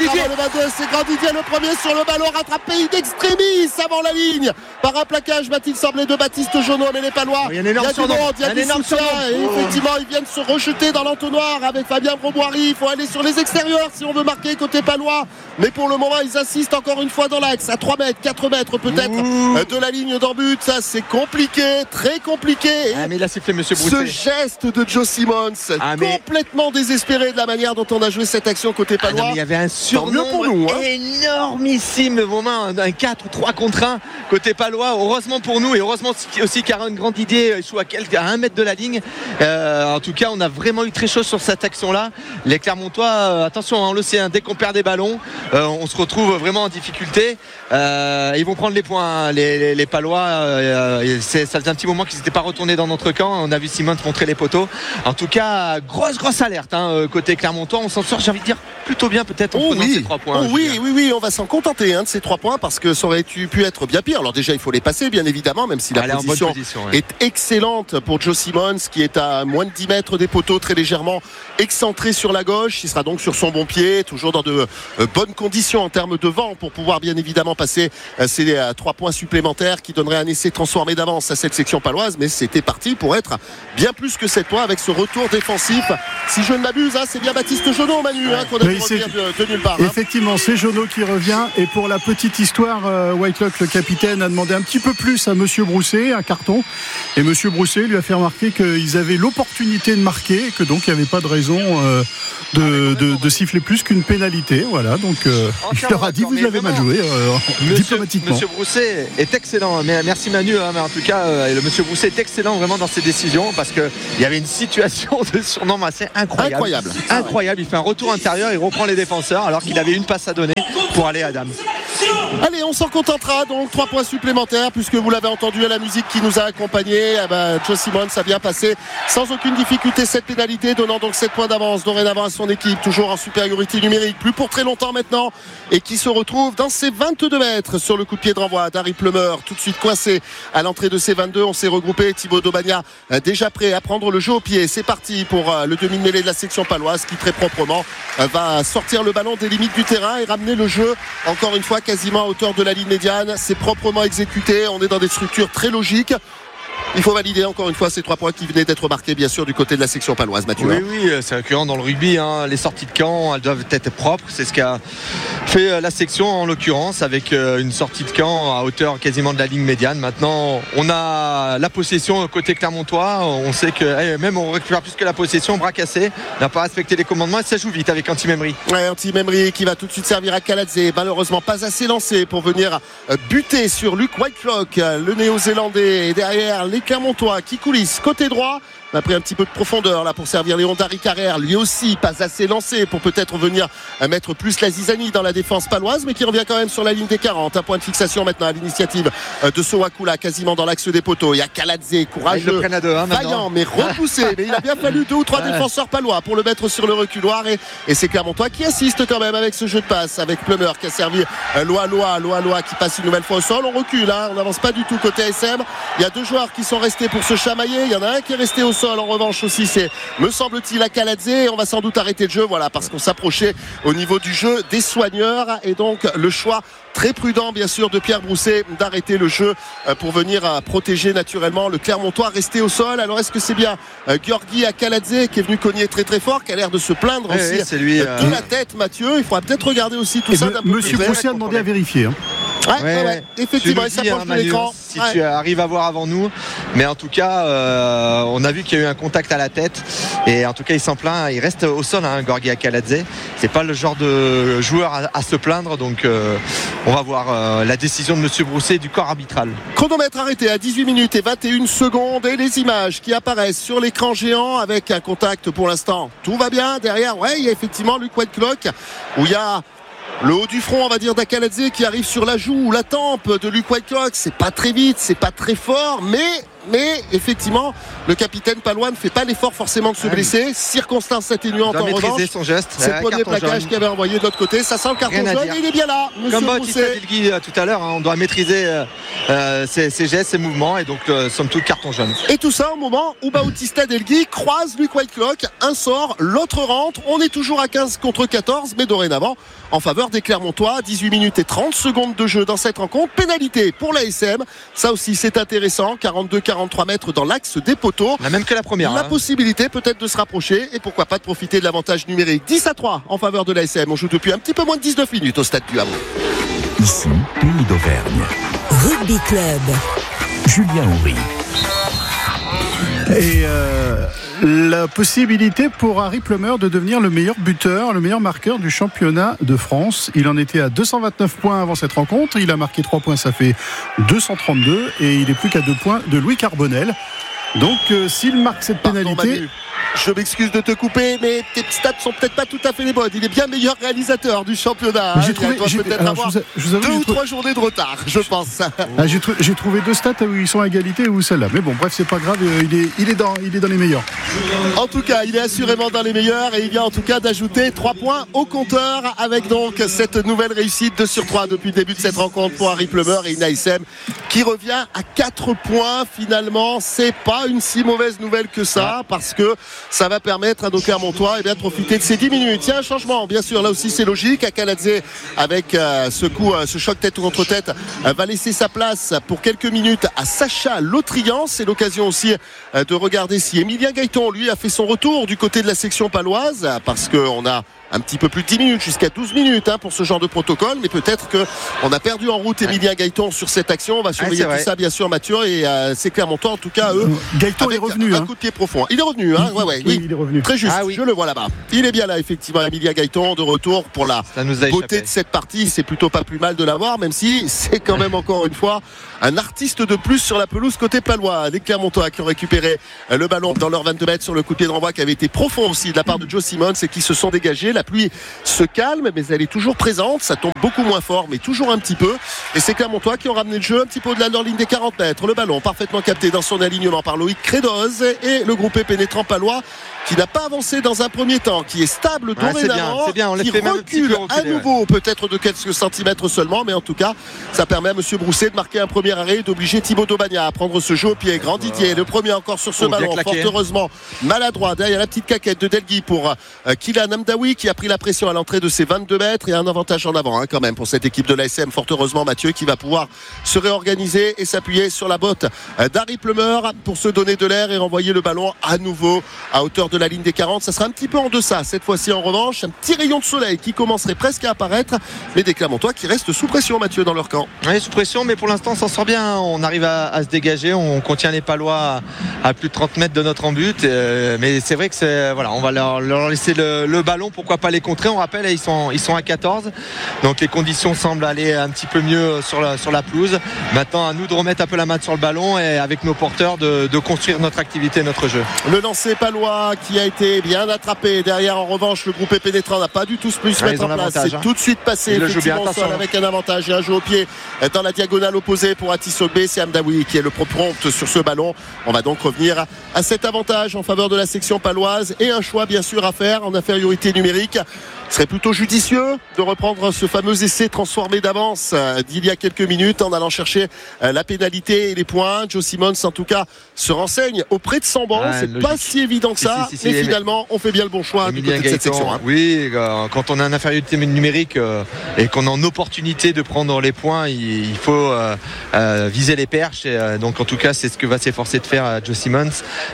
Grand Didier le premier sur le ballon, rattrapé in extremis avant la ligne par un plaquage, m'a-t-il semblé, de Baptiste Jonot. Mais les Palois, il y a du monde, il y a des soutiens, et effectivement ils viennent se rejeter dans l'entonnoir avec Fabien Broboiry. Il faut aller sur les extérieurs si on veut marquer côté Palois, mais pour le moment ils insistent encore une fois dans l'axe à 3 mètres, 4 mètres peut-être de la ligne d'en but. Ça c'est compliqué, très compliqué. Mais il a sifflé Monsieur Brousset. Ce geste de Joe Simmons, complètement désespéré de la manière dont on a joué cette action côté Palois. Il y avait un surnombre énormissime, vraiment un 4 ou 3 contre 1 côté Palois. Heureusement pour nous et heureusement aussi qu'Aaron Grand Didier échoue à 1 mètre de la ligne. En tout cas, on a vraiment eu très chaud sur cette action-là. Les Clermontois, attention, on le sait, dès qu'on perd des ballons, on se retrouve vraiment en difficulté. Ils vont prendre les points, les Palois. Ça faisait un petit moment qu'ils n'étaient pas retournés dans notre camp. On a vu Simon montrer les poteaux. En tout cas, grosse alerte côté Clermontois. On s'en sort, j'ai envie de dire, plutôt bien peut-être en prenant ces 3 points. Oui, on va s'en contenter de ces 3 points parce que ça aurait pu être bien pire. Alors déjà, il faut les passer, bien évidemment, même si la position est excellente pour Joe Simmons, qui est à moins de 10 mètres des poteaux, très légèrement excentré sur la gauche. Il sera donc sur son bon pied, toujours dans de bonnes conditions en termes de vent pour pouvoir bien évidemment passer ces 3 points supplémentaires qui donneraient un essai transformé d'avance à cette section paloise. Mais c'était parti pour être bien plus que 7 points avec ce retour défensif. Si je ne m'abuse, c'est bien Baptiste Jonot, Manu, qu'on a Oui, revient de nulle part. Effectivement, c'est Jonot qui revient. Et pour la petite histoire, Whitelock, le capitaine, a demandé un petit peu plus à Monsieur Brousset, un carton. Et Monsieur Brousset lui a fait remarquer qu'ils avaient l'opportunité de marquer et que donc il n'y avait pas de raison de siffler plus qu'une pénalité. Voilà, donc il leur a dit vous avez mal joué diplomatiquement. Monsieur Brousset est excellent. Merci Manu, mais en tout cas, le Monsieur Brousset est excellent vraiment dans ses décisions parce qu'il y avait une situation de surnombre assez incroyable. Il fait un retour intérieur, il reprend les défenseurs alors qu'il avait une passe à donner pour aller à Adams. Allez, on s'en contentera donc 3 points supplémentaires puisque vous l'avez entendu à la musique qui nous a accompagnés. Joe Simons a bien passé sans aucune difficulté cette pénalité, donnant donc 7 points d'avance dorénavant à son équipe, toujours en supériorité numérique, plus pour très longtemps maintenant, et qui se retrouve dans ses 22 mètres sur le coup de pied de renvoi d'Harry Plummer, tout de suite coincé à l'entrée de ses 22. On s'est regroupé, Thibaut Daubagna déjà prêt à prendre le jeu au pied. C'est parti pour le demi-mêlée de la section paloise qui très proprement va sortir le ballon des limites du terrain et ramener le jeu encore une fois quasiment à hauteur de la ligne médiane. C'est proprement exécuté, on est dans des structures très logiques. Il faut valider encore une fois ces 3 points qui venaient d'être marqués bien sûr du côté de la section paloise. Mathieu. Oui, c'est récurrent dans le rugby, les sorties de camp elles doivent être propres, c'est ce qu'a fait la section en l'occurrence avec une sortie de camp à hauteur quasiment de la ligne médiane. Maintenant on a la possession côté clermontois, on sait que même on récupère plus que la possession, bras cassé, n'a pas respecté les commandements et ça joue vite avec Anti-Memri. Anti-Memri qui va tout de suite servir à Kaladze, malheureusement pas assez lancé pour venir buter sur Luke Whitelock, le néo-zélandais, et derrière les Clermontois qui coulissent côté droit. On a pris un petit peu de profondeur là pour servir Léon Dari Carrère, lui aussi pas assez lancé pour peut-être venir mettre plus la zizanie dans la défense paloise, mais qui revient quand même sur la ligne des 40. Un point de fixation maintenant à l'initiative de Sowakula, quasiment dans l'axe des poteaux. Il y a Kaladze, courageux, vaillant mais repoussé, mais il a bien fallu 2 ou 3 défenseurs palois pour le mettre sur le reculoir, et c'est Clermontois qui assiste quand même avec ce jeu de passe, avec Plummer qui a servi Loa qui passe une nouvelle fois au sol. On recule, on n'avance pas du tout côté SM. Il y a 2 joueurs qui sont restés pour se chamailler, il y en a un qui est resté au sol en revanche aussi, c'est me semble-t-il à Kaladze, et on va sans doute arrêter le jeu, voilà, parce qu'on s'approchait au niveau du jeu des soigneurs, et donc le choix très prudent bien sûr de Pierre Brousset d'arrêter le jeu pour venir protéger naturellement le Clermontois resté au sol. Alors est-ce que c'est bien Gueorgui Akaladze qui est venu cogner très très fort, qui a l'air de se plaindre aussi c'est lui, de la tête, Mathieu? Il faudra peut-être regarder aussi tout ça d'un peu plus Monsieur Brousset a demandé à vérifier. Ouais. Effectivement, il s'approche de l'écran. Si tu arrives à voir avant nous, mais en tout cas, on a vu qu'il y a eu un contact à la tête, et en tout cas, il s'en plaint. Il reste au sol, Gueorgui Akaladze. C'est pas le genre de joueur à se plaindre, donc on va voir la décision de Monsieur Brousset du corps arbitral. Chronomètre arrêté à 18 minutes et 21 secondes, et les images qui apparaissent sur l'écran géant avec un contact pour l'instant. Tout va bien derrière. Il y a effectivement Luke Whitelock où il y a le haut du front, on va dire, d'Akaladze qui arrive sur la joue ou la tempe de Luke Whitelock. C'est pas très vite, c'est pas très fort, mais effectivement le capitaine palois ne fait pas l'effort forcément de se blesser. Circonstance atténuante en revanche, son geste. C'est le premier plaquage qu'il avait envoyé de l'autre côté. Ça sent le carton jaune et il est bien là, comme Bautista Delgui tout à l'heure, on doit maîtriser ses gestes, ses mouvements, et donc somme toute carton jaune. Et tout ça au moment où Bautista Delgui croise Luke Whitelock, un sort, l'autre rentre. On est toujours à 15 contre 14, mais dorénavant en faveur des Clermontois. 18 minutes et 30 secondes de jeu dans cette rencontre. Pénalité pour l'ASM, ça aussi c'est intéressant. 42-43 mètres dans l'axe des poteaux. La même que la première. La possibilité peut-être de se rapprocher, et pourquoi pas de profiter de l'avantage numérique. 10-3 en faveur de l'ASM. On joue depuis un petit peu moins de 19 minutes au stade du Havre. Ici, Pays d'Auvergne. Rugby Club. Julien Houry. Et la possibilité pour Harry Plummer de devenir le meilleur buteur, le meilleur marqueur du championnat de France. Il en était à 229 points avant cette rencontre. Il a marqué 3 points, ça fait 232. Et il est plus qu'à 2 points de Louis Carbonel. Donc s'il marque cette pénalité... Je m'excuse de te couper, mais tes stats sont peut-être pas tout à fait les bonnes. Il est bien meilleur réalisateur du championnat. J'ai trouvé, peut-être avoir 2 ou 3 journées de retard, je pense. J'ai trouvé 2 stats où ils sont à égalité ou celle-là. Mais bon, bref, c'est pas grave. Il est dans les meilleurs. En tout cas, il est assurément dans les meilleurs, et il vient en tout cas d'ajouter 3 points au compteur avec donc cette nouvelle réussite 2 sur 3 depuis le début de cette rencontre pour Harry Plummer et une ASM qui revient à 4 points. Finalement, c'est pas une si mauvaise nouvelle que ça, parce que ça va permettre à nos Clermontois de profiter de ces 10 minutes. Il y a un changement, bien sûr, là aussi c'est logique. Akaladze avec ce coup, ce choc tête contre tête, va laisser sa place pour quelques minutes à Sacha Lautrian. C'est l'occasion aussi de regarder si Emilien Gaëton, lui, a fait son retour du côté de la section paloise, parce qu'on a un petit peu plus de 10 minutes, jusqu'à 12 minutes pour ce genre de protocole, mais peut-être qu'on a perdu en route Emilien Gaëton sur cette action. On va surveiller tout ça bien sûr, Mathieu, et c'est Clermontois en tout cas, eux. Gaëton est revenu. Un coup de pied profond. Il est revenu, oui, il est revenu. Très juste, je le vois là-bas. Il est bien là, effectivement, Emilien Gaëton, de retour pour la beauté de cette partie. C'est plutôt pas plus mal de l'avoir, même si c'est quand même encore une fois un artiste de plus sur la pelouse côté palois. Les Clermontois qui ont récupéré le ballon dans leur 22 mètres sur le coup de pied de renvoi qui avait été profond aussi de la part de Joe Simons et qui se sont dégagés. La pluie se calme, mais elle est toujours présente. Ça tombe beaucoup moins fort, mais toujours un petit peu. Et c'est Clermontois qui ont ramené le jeu un petit peu au-delà de leur ligne des 40 mètres. Le ballon parfaitement capté dans son alignement par Loïc Crédoz et le groupé pénétrant palois qui n'a pas avancé dans un premier temps, qui est stable dorénavant, c'est bien. On qui recule à nouveau, peut-être de quelques centimètres seulement, mais en tout cas, ça permet à Monsieur Brousset de marquer un premier arrêt et d'obliger Thibaut Daubagna à prendre ce jeu au pied. Grand Didier, le premier encore sur ce ballon, fort heureusement maladroit derrière la petite caquette de Delgui pour Kylian Amdaoui qui a pris la pression à l'entrée de ses 22 mètres et un avantage en avant quand même pour cette équipe de l'ASM. Fort heureusement Mathieu qui va pouvoir se réorganiser et s'appuyer sur la botte d'Harry Plumeur pour se donner de l'air et renvoyer le ballon à nouveau à hauteur de la ligne des 40. Ça sera un petit peu en deçà cette fois-ci. En revanche, un petit rayon de soleil qui commencerait presque à apparaître, mais des Clermontois qui restent sous pression, Mathieu, dans leur camp. Oui, sous pression, mais pour l'instant on s'en sort bien. On arrive à se dégager, on contient les Palois à plus de 30 mètres de notre but, mais c'est vrai que on va leur laisser le ballon, pourquoi pas les contrer. On rappelle, ils sont à 14, donc les conditions semblent aller un petit peu mieux sur la pelouse. Maintenant à nous de remettre un peu la main sur le ballon et avec nos porteurs de construire notre activité, notre jeu. Le lancer palois qui a été bien attrapé derrière. En revanche, le groupe pénétrant n'a pas du tout pu se mettre en place. C'est tout de suite passé effectivement au sol avec un avantage et un jeu au pied dans la diagonale opposée pour Atis Ogbe. C'est Amdaoui qui est le prompt sur ce ballon. On va donc revenir à cet avantage en faveur de la section paloise et un choix bien sûr à faire en infériorité numérique. Ce serait plutôt judicieux de reprendre ce fameux essai transformé d'avance d'il y a quelques minutes en allant chercher la pénalité et les points. Joe Simons en tout cas se renseigne auprès de son banc. C'est logique. Pas si évident que ça, mais finalement on fait bien le bon choix du côté de cette section. Oui, quand on a une infériorité numérique et qu'on a une opportunité de prendre les points, il faut viser les perches. Et, donc en tout cas c'est ce que va s'efforcer de faire Joe Simons.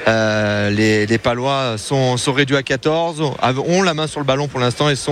Les Palois sont réduits à 14, ont la main sur le ballon pour l'instant et sont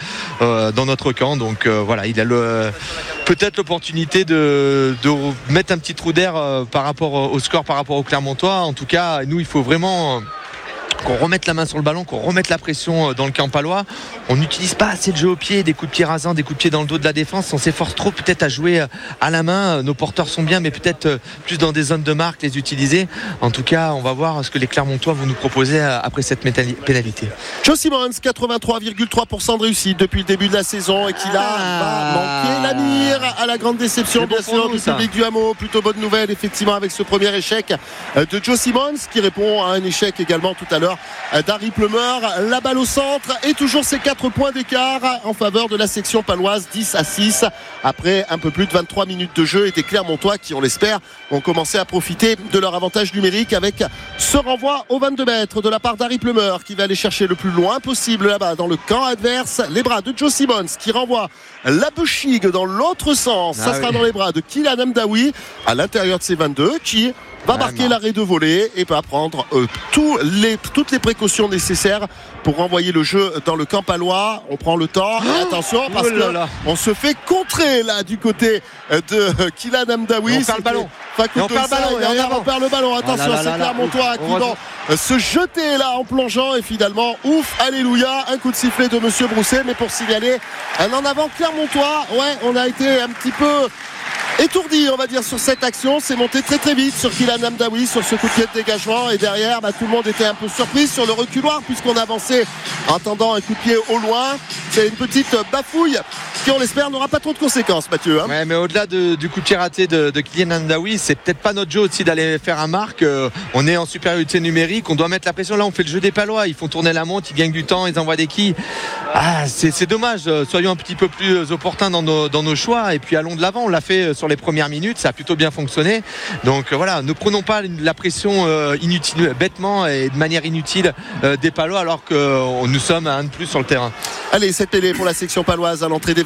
dans notre camp, donc voilà, il a peut-être l'opportunité de mettre un petit trou d'air par rapport au score, par rapport au Clermontois. En tout cas, nous il faut vraiment qu'on remette la main sur le ballon, qu'on remette la pression dans le camp palois. On n'utilise pas assez de jeu au pied, des coups de pied rasants, des coups de pied dans le dos de la défense. On s'efforce trop peut-être à jouer à la main. Nos porteurs sont bien, mais peut-être plus dans des zones de marque, les utiliser. En tout cas, on va voir ce que les Clermontois vont nous proposer après cette pénalité. Joe Simons, 83,3% de réussite depuis le début de la saison et qui là va manquer la mire à la grande déception bien sûr du public du Hameau. Plutôt bonne nouvelle effectivement avec ce premier échec de Joe Simons qui répond à un échec également tout à l'heure d'Harry Plumeur. La balle au centre et toujours ces 4 points d'écart en faveur de la section paloise, 10-6 après un peu plus de 23 minutes de jeu et des Clermontois qui on l'espère ont commencé à profiter de leur avantage numérique avec ce renvoi au 22 mètres de la part d'Harry Plumeur qui va aller chercher le plus loin possible là-bas dans le camp adverse. Les bras de Joe Simons qui renvoie la Bouchig dans l'autre sens. Ça sera dans les bras de Kylian Amdaoui à l'intérieur de ses 22 qui va marquer l'arrêt de volée et va prendre toutes les précautions nécessaires pour renvoyer le jeu dans le camp palois. On prend le temps et attention parce qu'on se fait contrer là du côté de Kylian Amdaoui. On perd le ballon. On perd le ballon. Attention, c'est Clermontois qui vont se jeter là en plongeant et finalement ouf, alléluia, un coup de sifflet de Monsieur Brousset, mais pour signaler un en avant Clermontois. Ouais, on a été un petit peu étourdi on va dire sur cette action. C'est monté très très vite sur Kylian Amdaoui sur ce coup de pied de dégagement et derrière tout le monde était un peu surpris sur le reculoir puisqu'on avançait en attendant un coup de pied au loin. C'est une petite bafouille qui on l'espère n'aura pas trop de conséquences, Mathieu hein. Ouais, mais au-delà du coup de pied raté de Kylian Amdaoui, c'est peut-être pas notre jeu aussi d'aller faire un marque. On est en supériorité numérique, on doit mettre la pression. Là on fait le jeu des Palois, ils font tourner la montre, ils gagnent du temps, ils envoient des quilles. C'est dommage, soyons un petit peu plus opportuns dans nos choix et puis allons de l'avant. On l'a fait sur les premières minutes, ça a plutôt bien fonctionné, donc voilà, ne prenons pas la pression inutile, bêtement et de manière inutile des Palois alors que nous sommes à un de plus sur le terrain. Allez, cette mêlée pour la section paloise à l'entrée des 22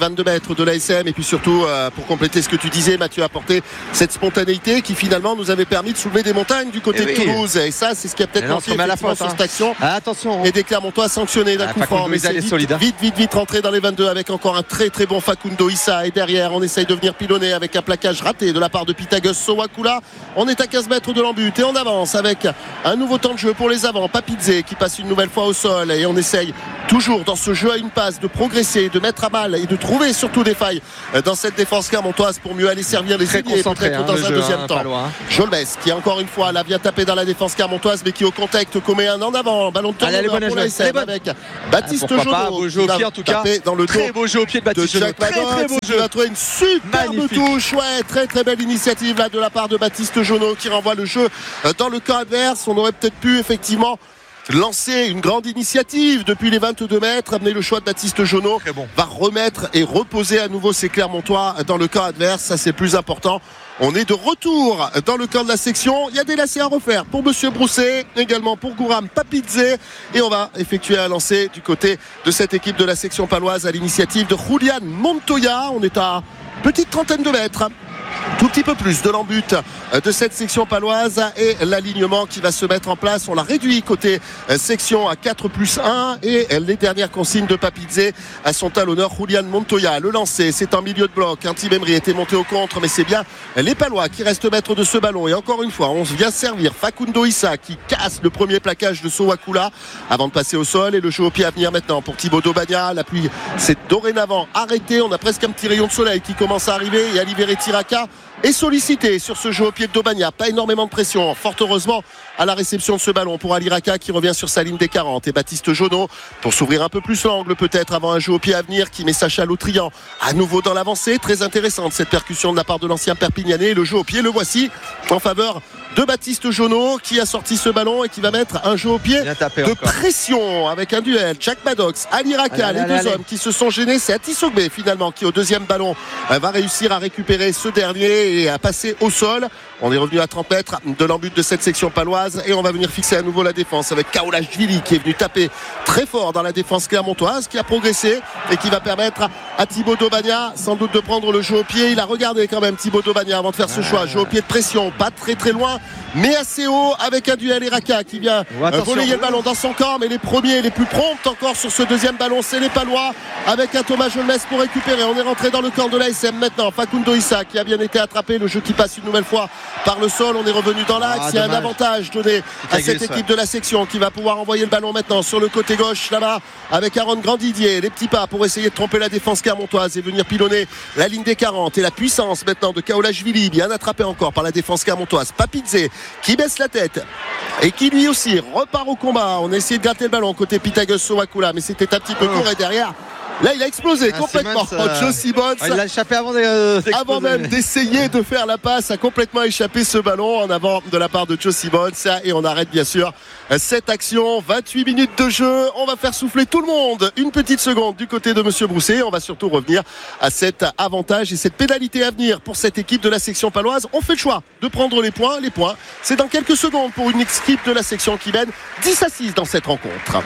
22 mètres de l'ASM. Et puis surtout, pour compléter ce que tu disais, Mathieu, apporter cette spontanéité qui finalement nous avait permis de soulever des montagnes du côté de Toulouse. Et ça, c'est ce qui a peut-être lancé sur cette action. Attention. Et des Clermontois sanctionnés d'un coup franc. Mais c'est vite rentré dans les 22 avec encore un très très bon Facundo Issa. Et derrière, on essaye de venir pilonner avec un plaquage raté de la part de Pythagoras Sowakula. On est à 15 mètres de l'embut et on avance avec un nouveau temps de jeu pour les avants. Papidze qui passe une nouvelle fois au sol et on essaye toujours dans ce jeu à une passe de progresser, de mettre à balle et de trouver surtout des failles dans cette défense clermontoise pour mieux aller servir les ailiers peut-être dans un deuxième temps. Jolmes qui encore une fois là vient taper dans la défense clermontoise mais qui au contact commet un en avant, ballon de turnover pour l'ASM avec Baptiste Jonot beau jeu au pied en tout cas, dans le très beau jeu au pied de Baptiste Jonot, très beau jeu, il va trouver une superbe touche, très belle initiative là de la part de Baptiste Jonot qui renvoie le jeu dans le camp adverse. On aurait peut-être pu effectivement lancer une grande initiative depuis les 22 mètres, amener le choix de Baptiste Jonot, va remettre et reposer à nouveau ses Clermontois dans le camp adverse, ça c'est plus important. On est de retour dans le camp de la section. Il y a des lacets à refaire pour Monsieur Brousset, également pour Gouram Papidze. Et on va effectuer un lancer du côté de cette équipe de la section paloise à l'initiative de Julian Montoya. On est à petite trentaine de mètres. Tout petit peu plus de l'embut de cette section paloise et l'alignement qui va se mettre en place. On l'a réduit côté section à 4+1 et les dernières consignes de Papidze sont à l'honneur. Julian Montoya, le lancer, c'est en milieu de bloc. Tim Emery était monté au contre, mais c'est bien les Palois qui restent maîtres de ce ballon. Et encore une fois, on vient servir Facundo Issa qui casse le premier plaquage de Sowakula avant de passer au sol. Et le jeu au pied à venir maintenant pour Thibaut Daubagna. La pluie s'est dorénavant arrêtée. On a presque un petit rayon de soleil qui commence à arriver. Et Aliveré Tiraka est sollicité sur ce jeu au pied de Daubagna. Pas énormément de pression, fort heureusement à la réception de ce ballon pour Ali Raka qui revient sur sa ligne des 40 et Baptiste Jonot pour s'ouvrir un peu plus l'angle peut-être avant un jeu au pied à venir qui met Sacha Lautrian à nouveau dans l'avancée. Très intéressante cette percussion de la part de l'ancien Perpignanais. Le jeu au pied, le voici en faveur de Baptiste Jonot qui a sorti ce ballon et qui va mettre un jeu au pied de pression avec un duel. Jack Maddox, Ali Raka, les deux hommes qui se sont gênés. C'est Atisogbe finalement qui au deuxième ballon va réussir à récupérer ce dernier et à passer au sol. On est revenu à 30 mètres de l'embut de cette section paloise et on va venir fixer à nouveau la défense avec Kaolashvili qui est venu taper très fort dans la défense clermontoise, qui a progressé et qui va permettre à Thibaut Daubagna sans doute de prendre le jeu au pied. Il a regardé quand même Thibaut Daubagna avant de faire ce choix. Jeu au pied de pression, pas très loin mais assez haut avec un duel. Iraka qui vient relayer le ballon dans son camp, mais les premiers, les plus prompts encore sur ce deuxième ballon, c'est les Palois avec un Thomas Jolmes pour récupérer. On est rentré dans le camp de l'ASM maintenant. Facundo Issa qui a bien été attrapé, le jeu qui passe une nouvelle fois par le sol. On est revenu dans l'axe. Il y a un avantage donné à cette équipe de la section qui va pouvoir envoyer le ballon maintenant sur le côté gauche là-bas avec Aaron Grandidier. Les petits pas pour essayer de tromper la défense clermontoise et venir pilonner la ligne des 40 et la puissance maintenant de Kaolashvili, bien attrapé encore par la défense clermontoise. Papidze qui baisse la tête et qui lui aussi repart au combat. On a essayé de gratter le ballon côté Pythagoras Sowakula, mais c'était un petit peu court et derrière là il a explosé complètement. Joe Simmons il a échappé avant même d'essayer de faire la passe, a complètement échappé ce ballon en avant de la part de Joe Simmons. Et on arrête bien sûr cette action. 28 minutes de jeu, on va faire souffler tout le monde une petite seconde du côté de Monsieur Brousset. On va surtout revenir à cet avantage et cette pénalité à venir pour cette équipe de la section paloise. On fait le choix de prendre les points, c'est dans quelques secondes pour une équipe de la section qui mène 10-6 dans cette rencontre.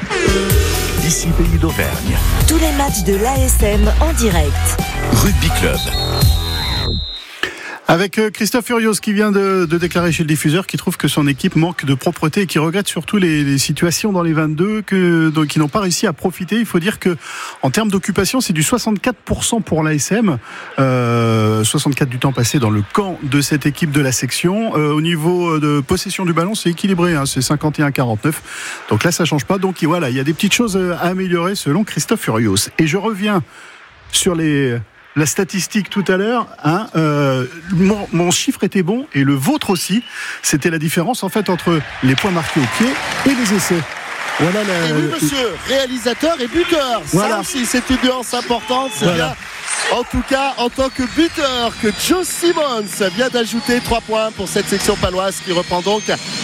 Ici Pays d'Auvergne. Tous les matchs de l'ASM en direct. Rugby Club. Avec Christophe Furios qui vient de déclarer chez le diffuseur qu'il trouve que son équipe manque de propreté et qui regrette surtout les situations dans les 22 qui n'ont pas réussi à profiter. Il faut dire que en termes d'occupation, c'est du 64% pour l'ASM, 64 du temps passé dans le camp de cette équipe de la section. Au niveau de possession du ballon, c'est équilibré, c'est 51-49. Donc là, ça change pas. Donc voilà, il y a des petites choses à améliorer selon Christophe Furios. Et je reviens sur la statistique tout à l'heure, mon chiffre était bon et le vôtre aussi. C'était la différence en fait entre les points marqués au pied et les essais. Voilà et oui monsieur, réalisateur et buteur. Voilà. Ça aussi c'est une nuance importante. C'est bien. En tout cas, en tant que buteur, que Joe Simmons vient d'ajouter 3 points pour cette section paloise qui reprend donc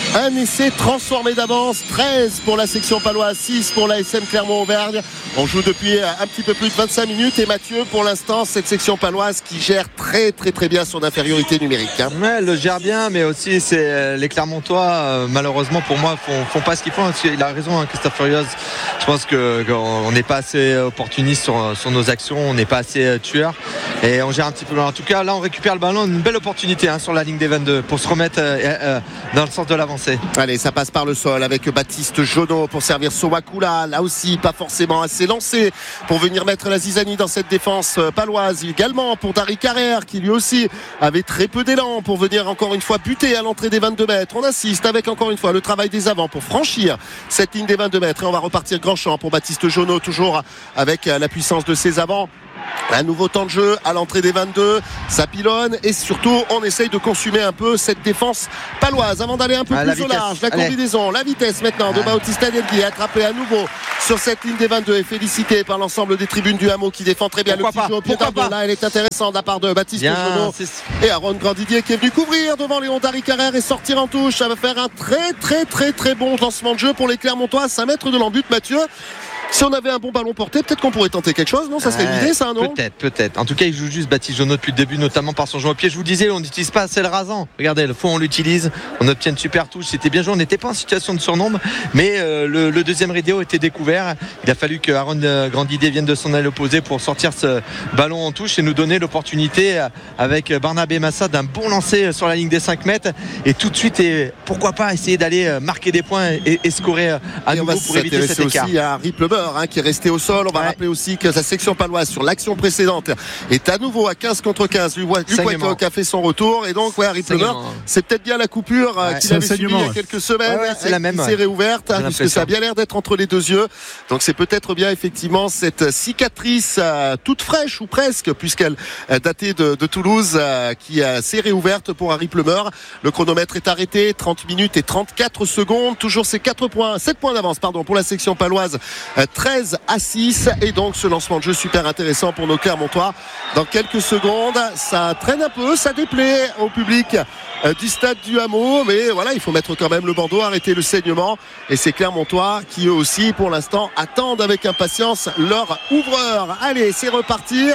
Un essai transformé d'avance, 13 pour la section paloise, 6 pour l'ASM Clermont-Auvergne. On joue depuis un petit peu plus de 25 minutes et Mathieu, pour l'instant, cette section paloise qui gère très très très bien son infériorité numérique. Ouais, elle le gère bien, mais aussi c'est les Clermontois, malheureusement pour moi, font pas ce qu'ils font. Il a raison, Christophe Furios. Je pense qu'on n'est pas assez opportuniste sur nos actions, on n'est pas assez tueur et on gère un petit peu. En tout cas, là, on récupère le ballon, une belle opportunité sur la ligne des 22 pour se remettre dans le sens de l'avancée. Allez, ça passe par le sol avec Baptiste Jonot pour servir Sowakula. Là aussi, pas forcément assez lancé pour venir mettre la zizanie dans cette défense paloise. Également pour Dari Carrère qui lui aussi avait très peu d'élan pour venir encore une fois buter à l'entrée des 22 mètres. On insiste avec encore une fois le travail des avants pour franchir cette ligne des 22 mètres. Et on va repartir grand champ pour Baptiste Jonot, toujours avec la puissance de ses avants. Un nouveau temps de jeu à l'entrée des 22, ça pilonne et surtout on essaye de consumer un peu cette défense paloise avant d'aller un peu plus au large. La combinaison, la vitesse maintenant de Bautista Delgui, attrapé à nouveau sur cette ligne des 22 et félicité par l'ensemble des tribunes du Hameau qui défend très bien le petit jeu au pied d'arbre. Là elle est intéressante de la part de Baptiste Jonot et Aaron Grandidier qui est venu couvrir devant Léon Dari Carrère et sortir en touche. Ça va faire un très très très très bon lancement de jeu pour les Clermontois à 5 mètres de l'embut. Mathieu, si on avait un bon ballon porté, peut-être qu'on pourrait tenter quelque chose, non? Ça serait une idée, ça, non? Peut-être. En tout cas, il joue juste Baptiste Jonot depuis le début, notamment par son jeu au pied. Je vous disais, on n'utilise pas assez le rasant. Regardez, le fond, on l'utilise. On obtient une super touche. C'était bien joué. On n'était pas en situation de surnombre, mais le deuxième rideau était découvert. Il a fallu que Aaron Grandidier vienne de son aile opposée pour sortir ce ballon en touche et nous donner l'opportunité avec Barnabé Massa d'un bon lancer sur la ligne des 5 mètres. Et tout de suite, et pourquoi pas essayer d'aller marquer des points et scorer à nouveau pour éviter cet écart. Aussi à Riplemer, qui est resté au sol. On va rappeler aussi que sa section paloise sur l'action précédente est à nouveau à 15 contre 15. Luc Whitelock a fait son retour et donc Riplemer, c'est peut-être bien la coupure qu'il avait subie il y a quelques semaines. C'est la même. Qui s'est réouverte puisque ça a bien l'air d'être entre les deux yeux. Donc c'est peut-être bien effectivement cette cicatrice toute fraîche ou presque puisqu'elle datait de Toulouse qui s'est réouverte pour Riplemer. Le chronomètre est arrêté, 30 minutes et 34 secondes. Toujours ces 7 points d'avance pour la section paloise, 13 à 6 et donc ce lancement de jeu super intéressant pour nos Clermontois. Dans quelques secondes, ça traîne un peu, ça déplaît au public du stade du Hameau, mais voilà, il faut mettre quand même le bandeau, arrêter le saignement et c'est Clermontois qui eux aussi pour l'instant attendent avec impatience leur ouvreur. Allez, c'est reparti.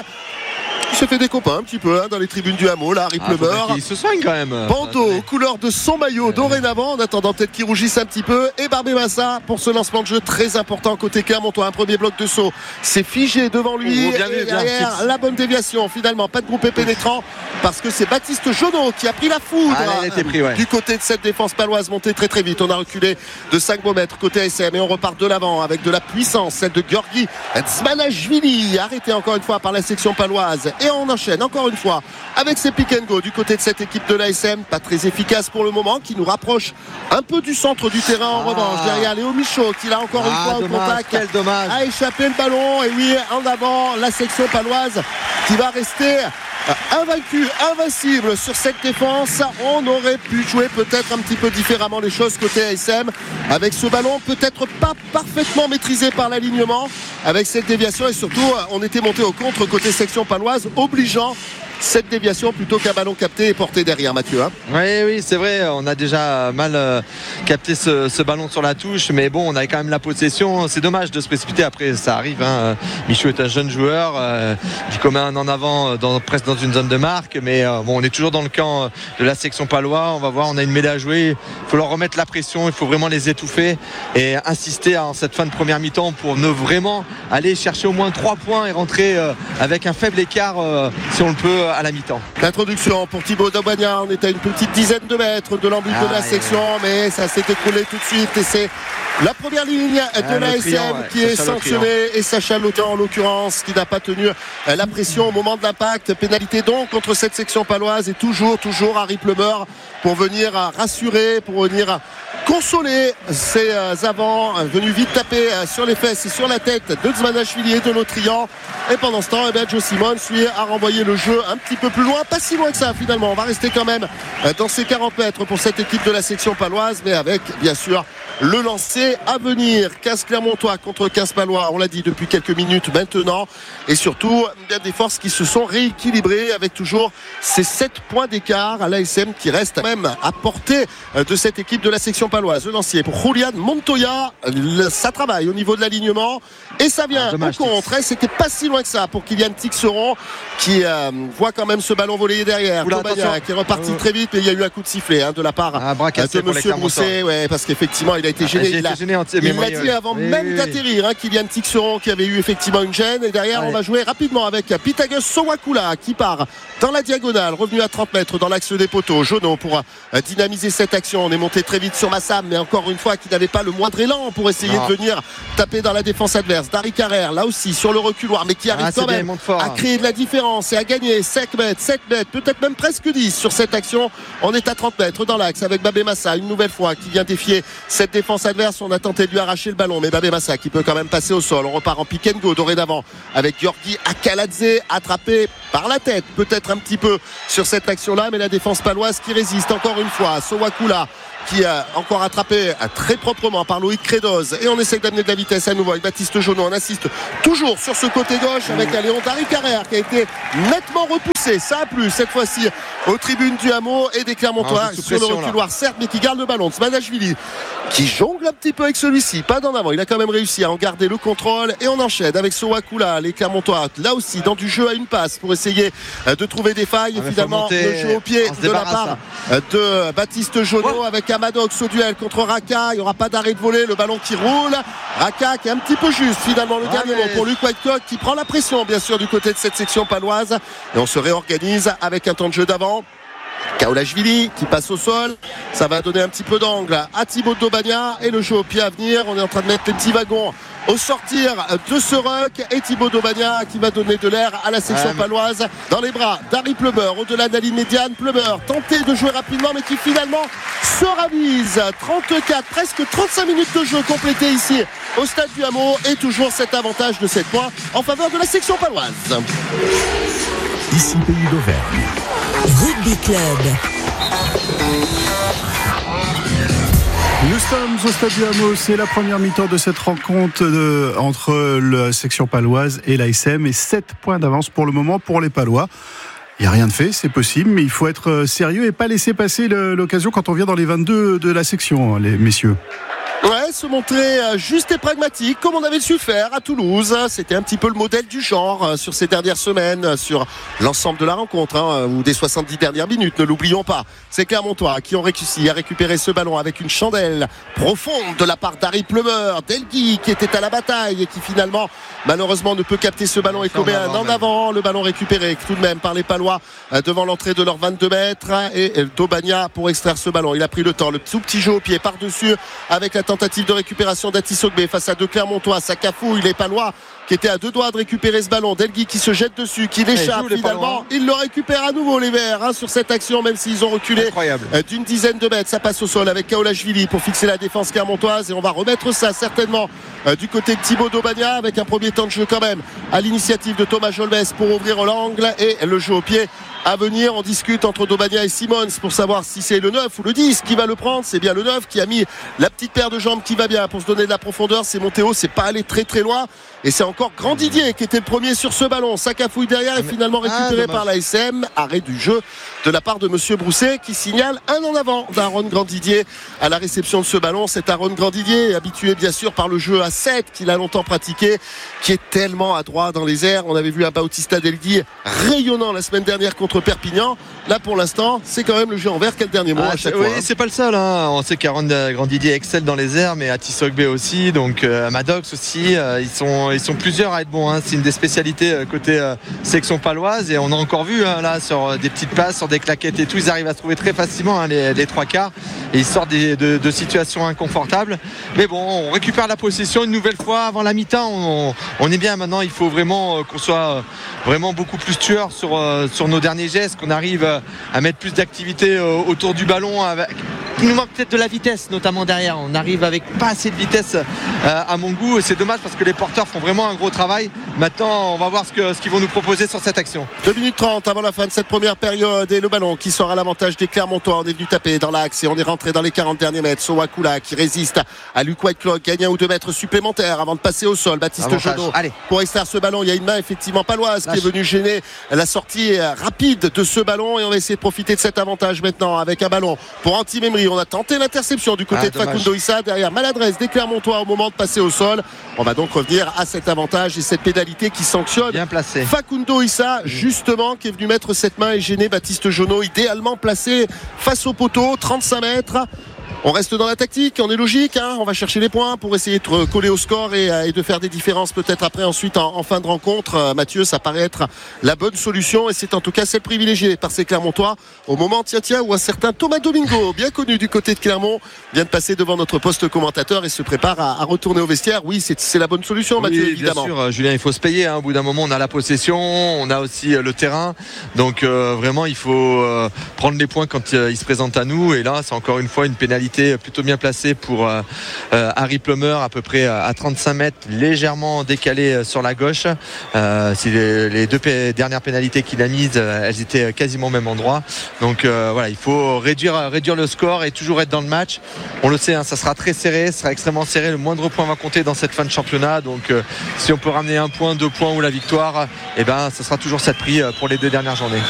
Il se fait des copains un petit peu dans les tribunes du Hameau, là, Riplemer. Il se soigne quand même. Bandeau, couleur de son maillot dorénavant, en attendant peut-être qu'il rougisse un petit peu. Et Barbé Massa pour ce lancement de jeu très important côté Clermontois. Un premier bloc de saut, c'est figé devant lui. Et derrière, la bonne déviation. Finalement, pas de groupé pénétrant parce que c'est Baptiste Jonot qui a pris la foudre du côté de cette défense paloise montée très très vite. On a reculé de 5 mètres côté ASM et on repart de l'avant avec de la puissance, celle de Georgi Dzmanashvili, arrêté encore une fois par la section paloise. Et on enchaîne encore une fois avec ces pick and go du côté de cette équipe de l'ASM, pas très efficace pour le moment, qui nous rapproche un peu du centre du terrain en revanche. Derrière Léo Michaud qui là encore une fois au contact a échappé le ballon. Et oui, en avant la section paloise qui va rester invincible sur cette défense. On aurait pu jouer peut-être un petit peu différemment les choses côté ASM avec ce ballon peut-être pas parfaitement maîtrisé par l'alignement avec cette déviation et surtout on était monté au contre côté section paloise, obligeant cette déviation plutôt qu'un ballon capté et porté derrière, Mathieu. Oui, c'est vrai, on a déjà mal capté ce ballon sur la touche, mais bon, on avait quand même la possession. C'est dommage de se précipiter, après ça arrive. Michaud est un jeune joueur, il commet un en avant presque dans une zone de marque, mais bon, on est toujours dans le camp de la section palois. On va voir, on a une mêlée à jouer, il faut leur remettre la pression, il faut vraiment les étouffer et insister en cette fin de première mi-temps pour ne vraiment aller chercher au moins 3 points et rentrer avec un faible écart si on le peut à la mi-temps. L'introduction pour Thibaut Daubagna, on est à une petite dizaine de mètres de l'embut de la section, mais ça s'est écroulé tout de suite et c'est la première ligne de l'ASM qui est sanctionnée et Sacha Lotan en l'occurrence qui n'a pas tenu la pression au moment de l'impact. Pénalité donc contre cette section paloise et toujours à Riplemer pour venir rassurer, pour venir consoler ses avants venus vite taper sur les fesses et sur la tête de Dzmanashvili et de Lotrian. Et pendant ce temps, Joe Simons lui a renvoyé le jeu un petit peu plus loin, pas si loin que ça finalement. On va rester quand même dans ces 40 mètres pour cette équipe de la section paloise, mais avec bien sûr le lancer à venir. 15 Clermontois contre 15 Palois, on l'a dit depuis quelques minutes maintenant, et surtout des forces qui se sont rééquilibrées avec toujours ces 7 points d'écart à l'ASM qui reste même à portée de cette équipe de la section paloise. Le lancier pour Julian Montoya, ça travaille au niveau de l'alignement et ça vient au contre. C'était pas si loin que ça pour Kylian Tixeron qui voit quand même ce ballon voler derrière. Tobania qui est reparti très vite, mais il y a eu un coup de sifflet de la part de monsieur Brousset, parce qu'effectivement il a été gêné. Il l'a dit avant même d'atterrir, Kylian Tixeron qui avait eu effectivement une gêne, et derrière on va jouer rapidement avec Pitagus Sowakula qui part dans la diagonale, revenu à 30 mètres dans l'axe des poteaux. Jono pour dynamiser cette action. On est monté très vite sur Massam, mais encore une fois qui n'avait pas le moindre élan pour essayer de venir taper dans la défense adverse. Dari Carrère là aussi sur le reculoir, mais qui arrive quand même à créer de la différence et à gagner 5 mètres, 7 mètres, peut-être même presque 10 sur cette action. On est à 30 mètres dans l'axe avec Babé Massa une nouvelle fois qui vient défier cette défense adverse. On a tenté de lui arracher le ballon, mais Babé Massa qui peut quand même passer au sol. On repart en pick and go dorénavant avec Georgi Akaladze attrapé par la tête peut-être un petit peu sur cette action-là, mais la défense paloise qui résiste encore une fois. Sowakula qui a encore attrapé très proprement par Loïc Credoz, et on essaie d'amener de la vitesse à nouveau avec Baptiste Jono. On assiste toujours sur ce côté gauche avec un Léon Dari Carrère qui a été nettement repoussé, ça a plu cette fois-ci aux tribunes du Hameau et des Clermontois sur le reculoir certes, mais qui garde le ballon. Tsmanashvili qui jongle un petit peu avec celui-ci, pas d'en avant, il a quand même réussi à en garder le contrôle, et on enchaîne avec Sowakula. Les Clermontois là aussi dans du jeu à une passe pour essayer de trouver des failles, et finalement le jeu au pied de la part de Baptiste Jono avec Amadox au duel contre Raka. Il n'y aura pas d'arrêt de volée, le ballon qui roule. Raka qui est un petit peu juste finalement, le dernier mot pour Luc Whitecock qui prend la pression bien sûr du côté de cette section paloise, et on se réorganise avec un temps de jeu d'avant. Kaolashvili qui passe au sol, ça va donner un petit peu d'angle à Thibaut Daubagna, et le jeu au pied à venir. On est en train de mettre les petits wagons au sortir de ce ruck, et Thibaut Daubagna qui va donner de l'air à la section paloise dans les bras d'Harry Plumeur au-delà de la ligne médiane. Plumeur tenté de jouer rapidement, mais qui finalement se ravise. 34, presque 35 minutes de jeu complété ici au stade du Hameau, et toujours cet avantage de 7 points en faveur de la section paloise. Ici Pays d'Auvergne. Rugby Club. Nous sommes au stade du Hameau, c'est la première mi-temps de cette rencontre entre la section paloise et l'ASM, et 7 points d'avance pour le moment pour les Palois. Il n'y a rien de fait, c'est possible, mais il faut être sérieux et pas laisser passer l'occasion quand on vient dans les 22 de la section, les messieurs. Ouais, se montrer juste et pragmatique comme on avait su faire à Toulouse. C'était un petit peu le modèle du genre sur ces dernières semaines, sur l'ensemble de la rencontre, ou des 70 dernières minutes, ne l'oublions pas. C'est Clermontois qui ont réussi à récupérer ce ballon avec une chandelle profonde de la part d'Harry Plumeur. Delguy qui était à la bataille et qui finalement malheureusement ne peut capter ce ballon et commet un en avant. Le ballon récupéré tout de même par les Palois devant l'entrée de leurs 22 mètres, et Daubagna pour extraire ce ballon. Il a pris le temps, le tout petit jeu au pied par-dessus avec la tentative de récupération d'Atis Ogbe face à deux Clermontois. Ça cafouille les Palois qui était à 2 doigts de récupérer ce ballon. Delguy qui se jette dessus, qui l'échappe finalement. Il le récupère à nouveau les Verts sur cette action, même s'ils ont reculé d'une dizaine de mètres. Ça passe au sol avec Kaolashvili pour fixer la défense clermontoise, et on va remettre ça certainement du côté de Thibaut Daubagna avec un premier temps de jeu quand même à l'initiative de Thomas Jolves pour ouvrir l'angle, et le jeu au pied à venir. On discute entre Daubagna et Simons pour savoir si c'est le 9 ou le 10 qui va le prendre. C'est bien le 9 qui a mis la petite paire de jambes qui va bien pour se donner de la profondeur. C'est monté haut, c'est pas allé très très loin, et c'est encore Grand Didier qui était le premier sur ce ballon. Ça cafouille derrière et finalement récupéré par l'ASM. Arrêt du jeu de la part de monsieur Brousset qui signale un en avant d'Aaron Grandidier à la réception de ce ballon. C'est Aaron Grandidier, habitué bien sûr par le jeu à 7 qu'il a longtemps pratiqué, qui est tellement adroit dans les airs. On avait vu un Bautista Delguy rayonnant la semaine dernière contre Perpignan. Là pour l'instant c'est quand même le jeu en vert. Quel dernier mot à chaque fois. Oui, c'est pas le seul, on sait qu'Aaron Grandidier excelle dans les airs, mais Atis Ogbe aussi, donc Maddox aussi, ils sont plusieurs à être bons, c'est une des spécialités côté section paloise, et on a encore vu là sur des petites passes, sur des claquettes et tout, ils arrivent à se trouver très facilement les trois quarts, et ils sortent de situations inconfortables. Mais bon, on récupère la possession une nouvelle fois avant la mi-temps. On est bien maintenant, il faut vraiment qu'on soit vraiment beaucoup plus tueur sur nos derniers gestes, qu'on arrive à mettre plus d'activité autour du ballon, avec il nous manque peut-être de la vitesse, notamment derrière. On arrive avec pas assez de vitesse à mon goût, et c'est dommage parce que les porteurs font vraiment un gros travail. Maintenant, on va voir ce qu'ils vont nous proposer sur cette action. 2 minutes 30 avant la fin de cette première période, et le ballon qui sort à l'avantage des Clermontois. On est venu taper dans l'axe et on est rentré dans les 40 derniers mètres. Sowakula qui résiste à Luc Whiteclock, gagne 1 ou 2 mètres supplémentaires avant de passer au sol. Baptiste Jonot pour extraire ce ballon. Il y a une main effectivement paloise qui est venue gêner la sortie rapide de ce ballon, et on va essayer de profiter de cet avantage maintenant avec un ballon pour Anti-Memri. On a tenté l'interception du côté de Facundo Issa, derrière maladresse des Clermontois au moment de passer au sol. On va donc revenir à cet avantage et cette pénalité qui sanctionne bien placé Facundo Issa, justement, qui est venu mettre cette main et gêner Baptiste Jonot, idéalement placé face au poteau, 35 mètres. On reste dans la tactique, on est logique, hein, on va chercher les points pour essayer de coller au score et de faire des différences peut-être après ensuite en fin de rencontre. Mathieu, ça paraît être la bonne solution, et c'est en tout cas celle privilégiée par ces Clermontois au moment où un certain Thomas Domingo, bien connu du côté de Clermont, vient de passer devant notre poste commentateur et se prépare à retourner au vestiaire. Oui, c'est la bonne solution, Mathieu, oui, évidemment. Bien sûr, Julien, il faut se payer, hein. Au bout d'un moment, on a la possession, on a aussi le terrain, donc vraiment il faut prendre les points quand ils se présentent à nous, et là c'est encore une fois une pénalité plutôt bien placée pour Harry Plummer, à peu près à 35 mètres, légèrement décalé sur la gauche. Si les 2 dernières pénalités qu'il a mises, elles étaient quasiment au même endroit, donc voilà, il faut réduire le score et toujours être dans le match. On le sait, hein, ça sera très serré, ça sera extrêmement serré, le moindre point va compter dans cette fin de championnat, donc si on peut ramener 1 point, 2 points ou la victoire, et ben ça sera toujours ça de prix pour les 2 dernières journées.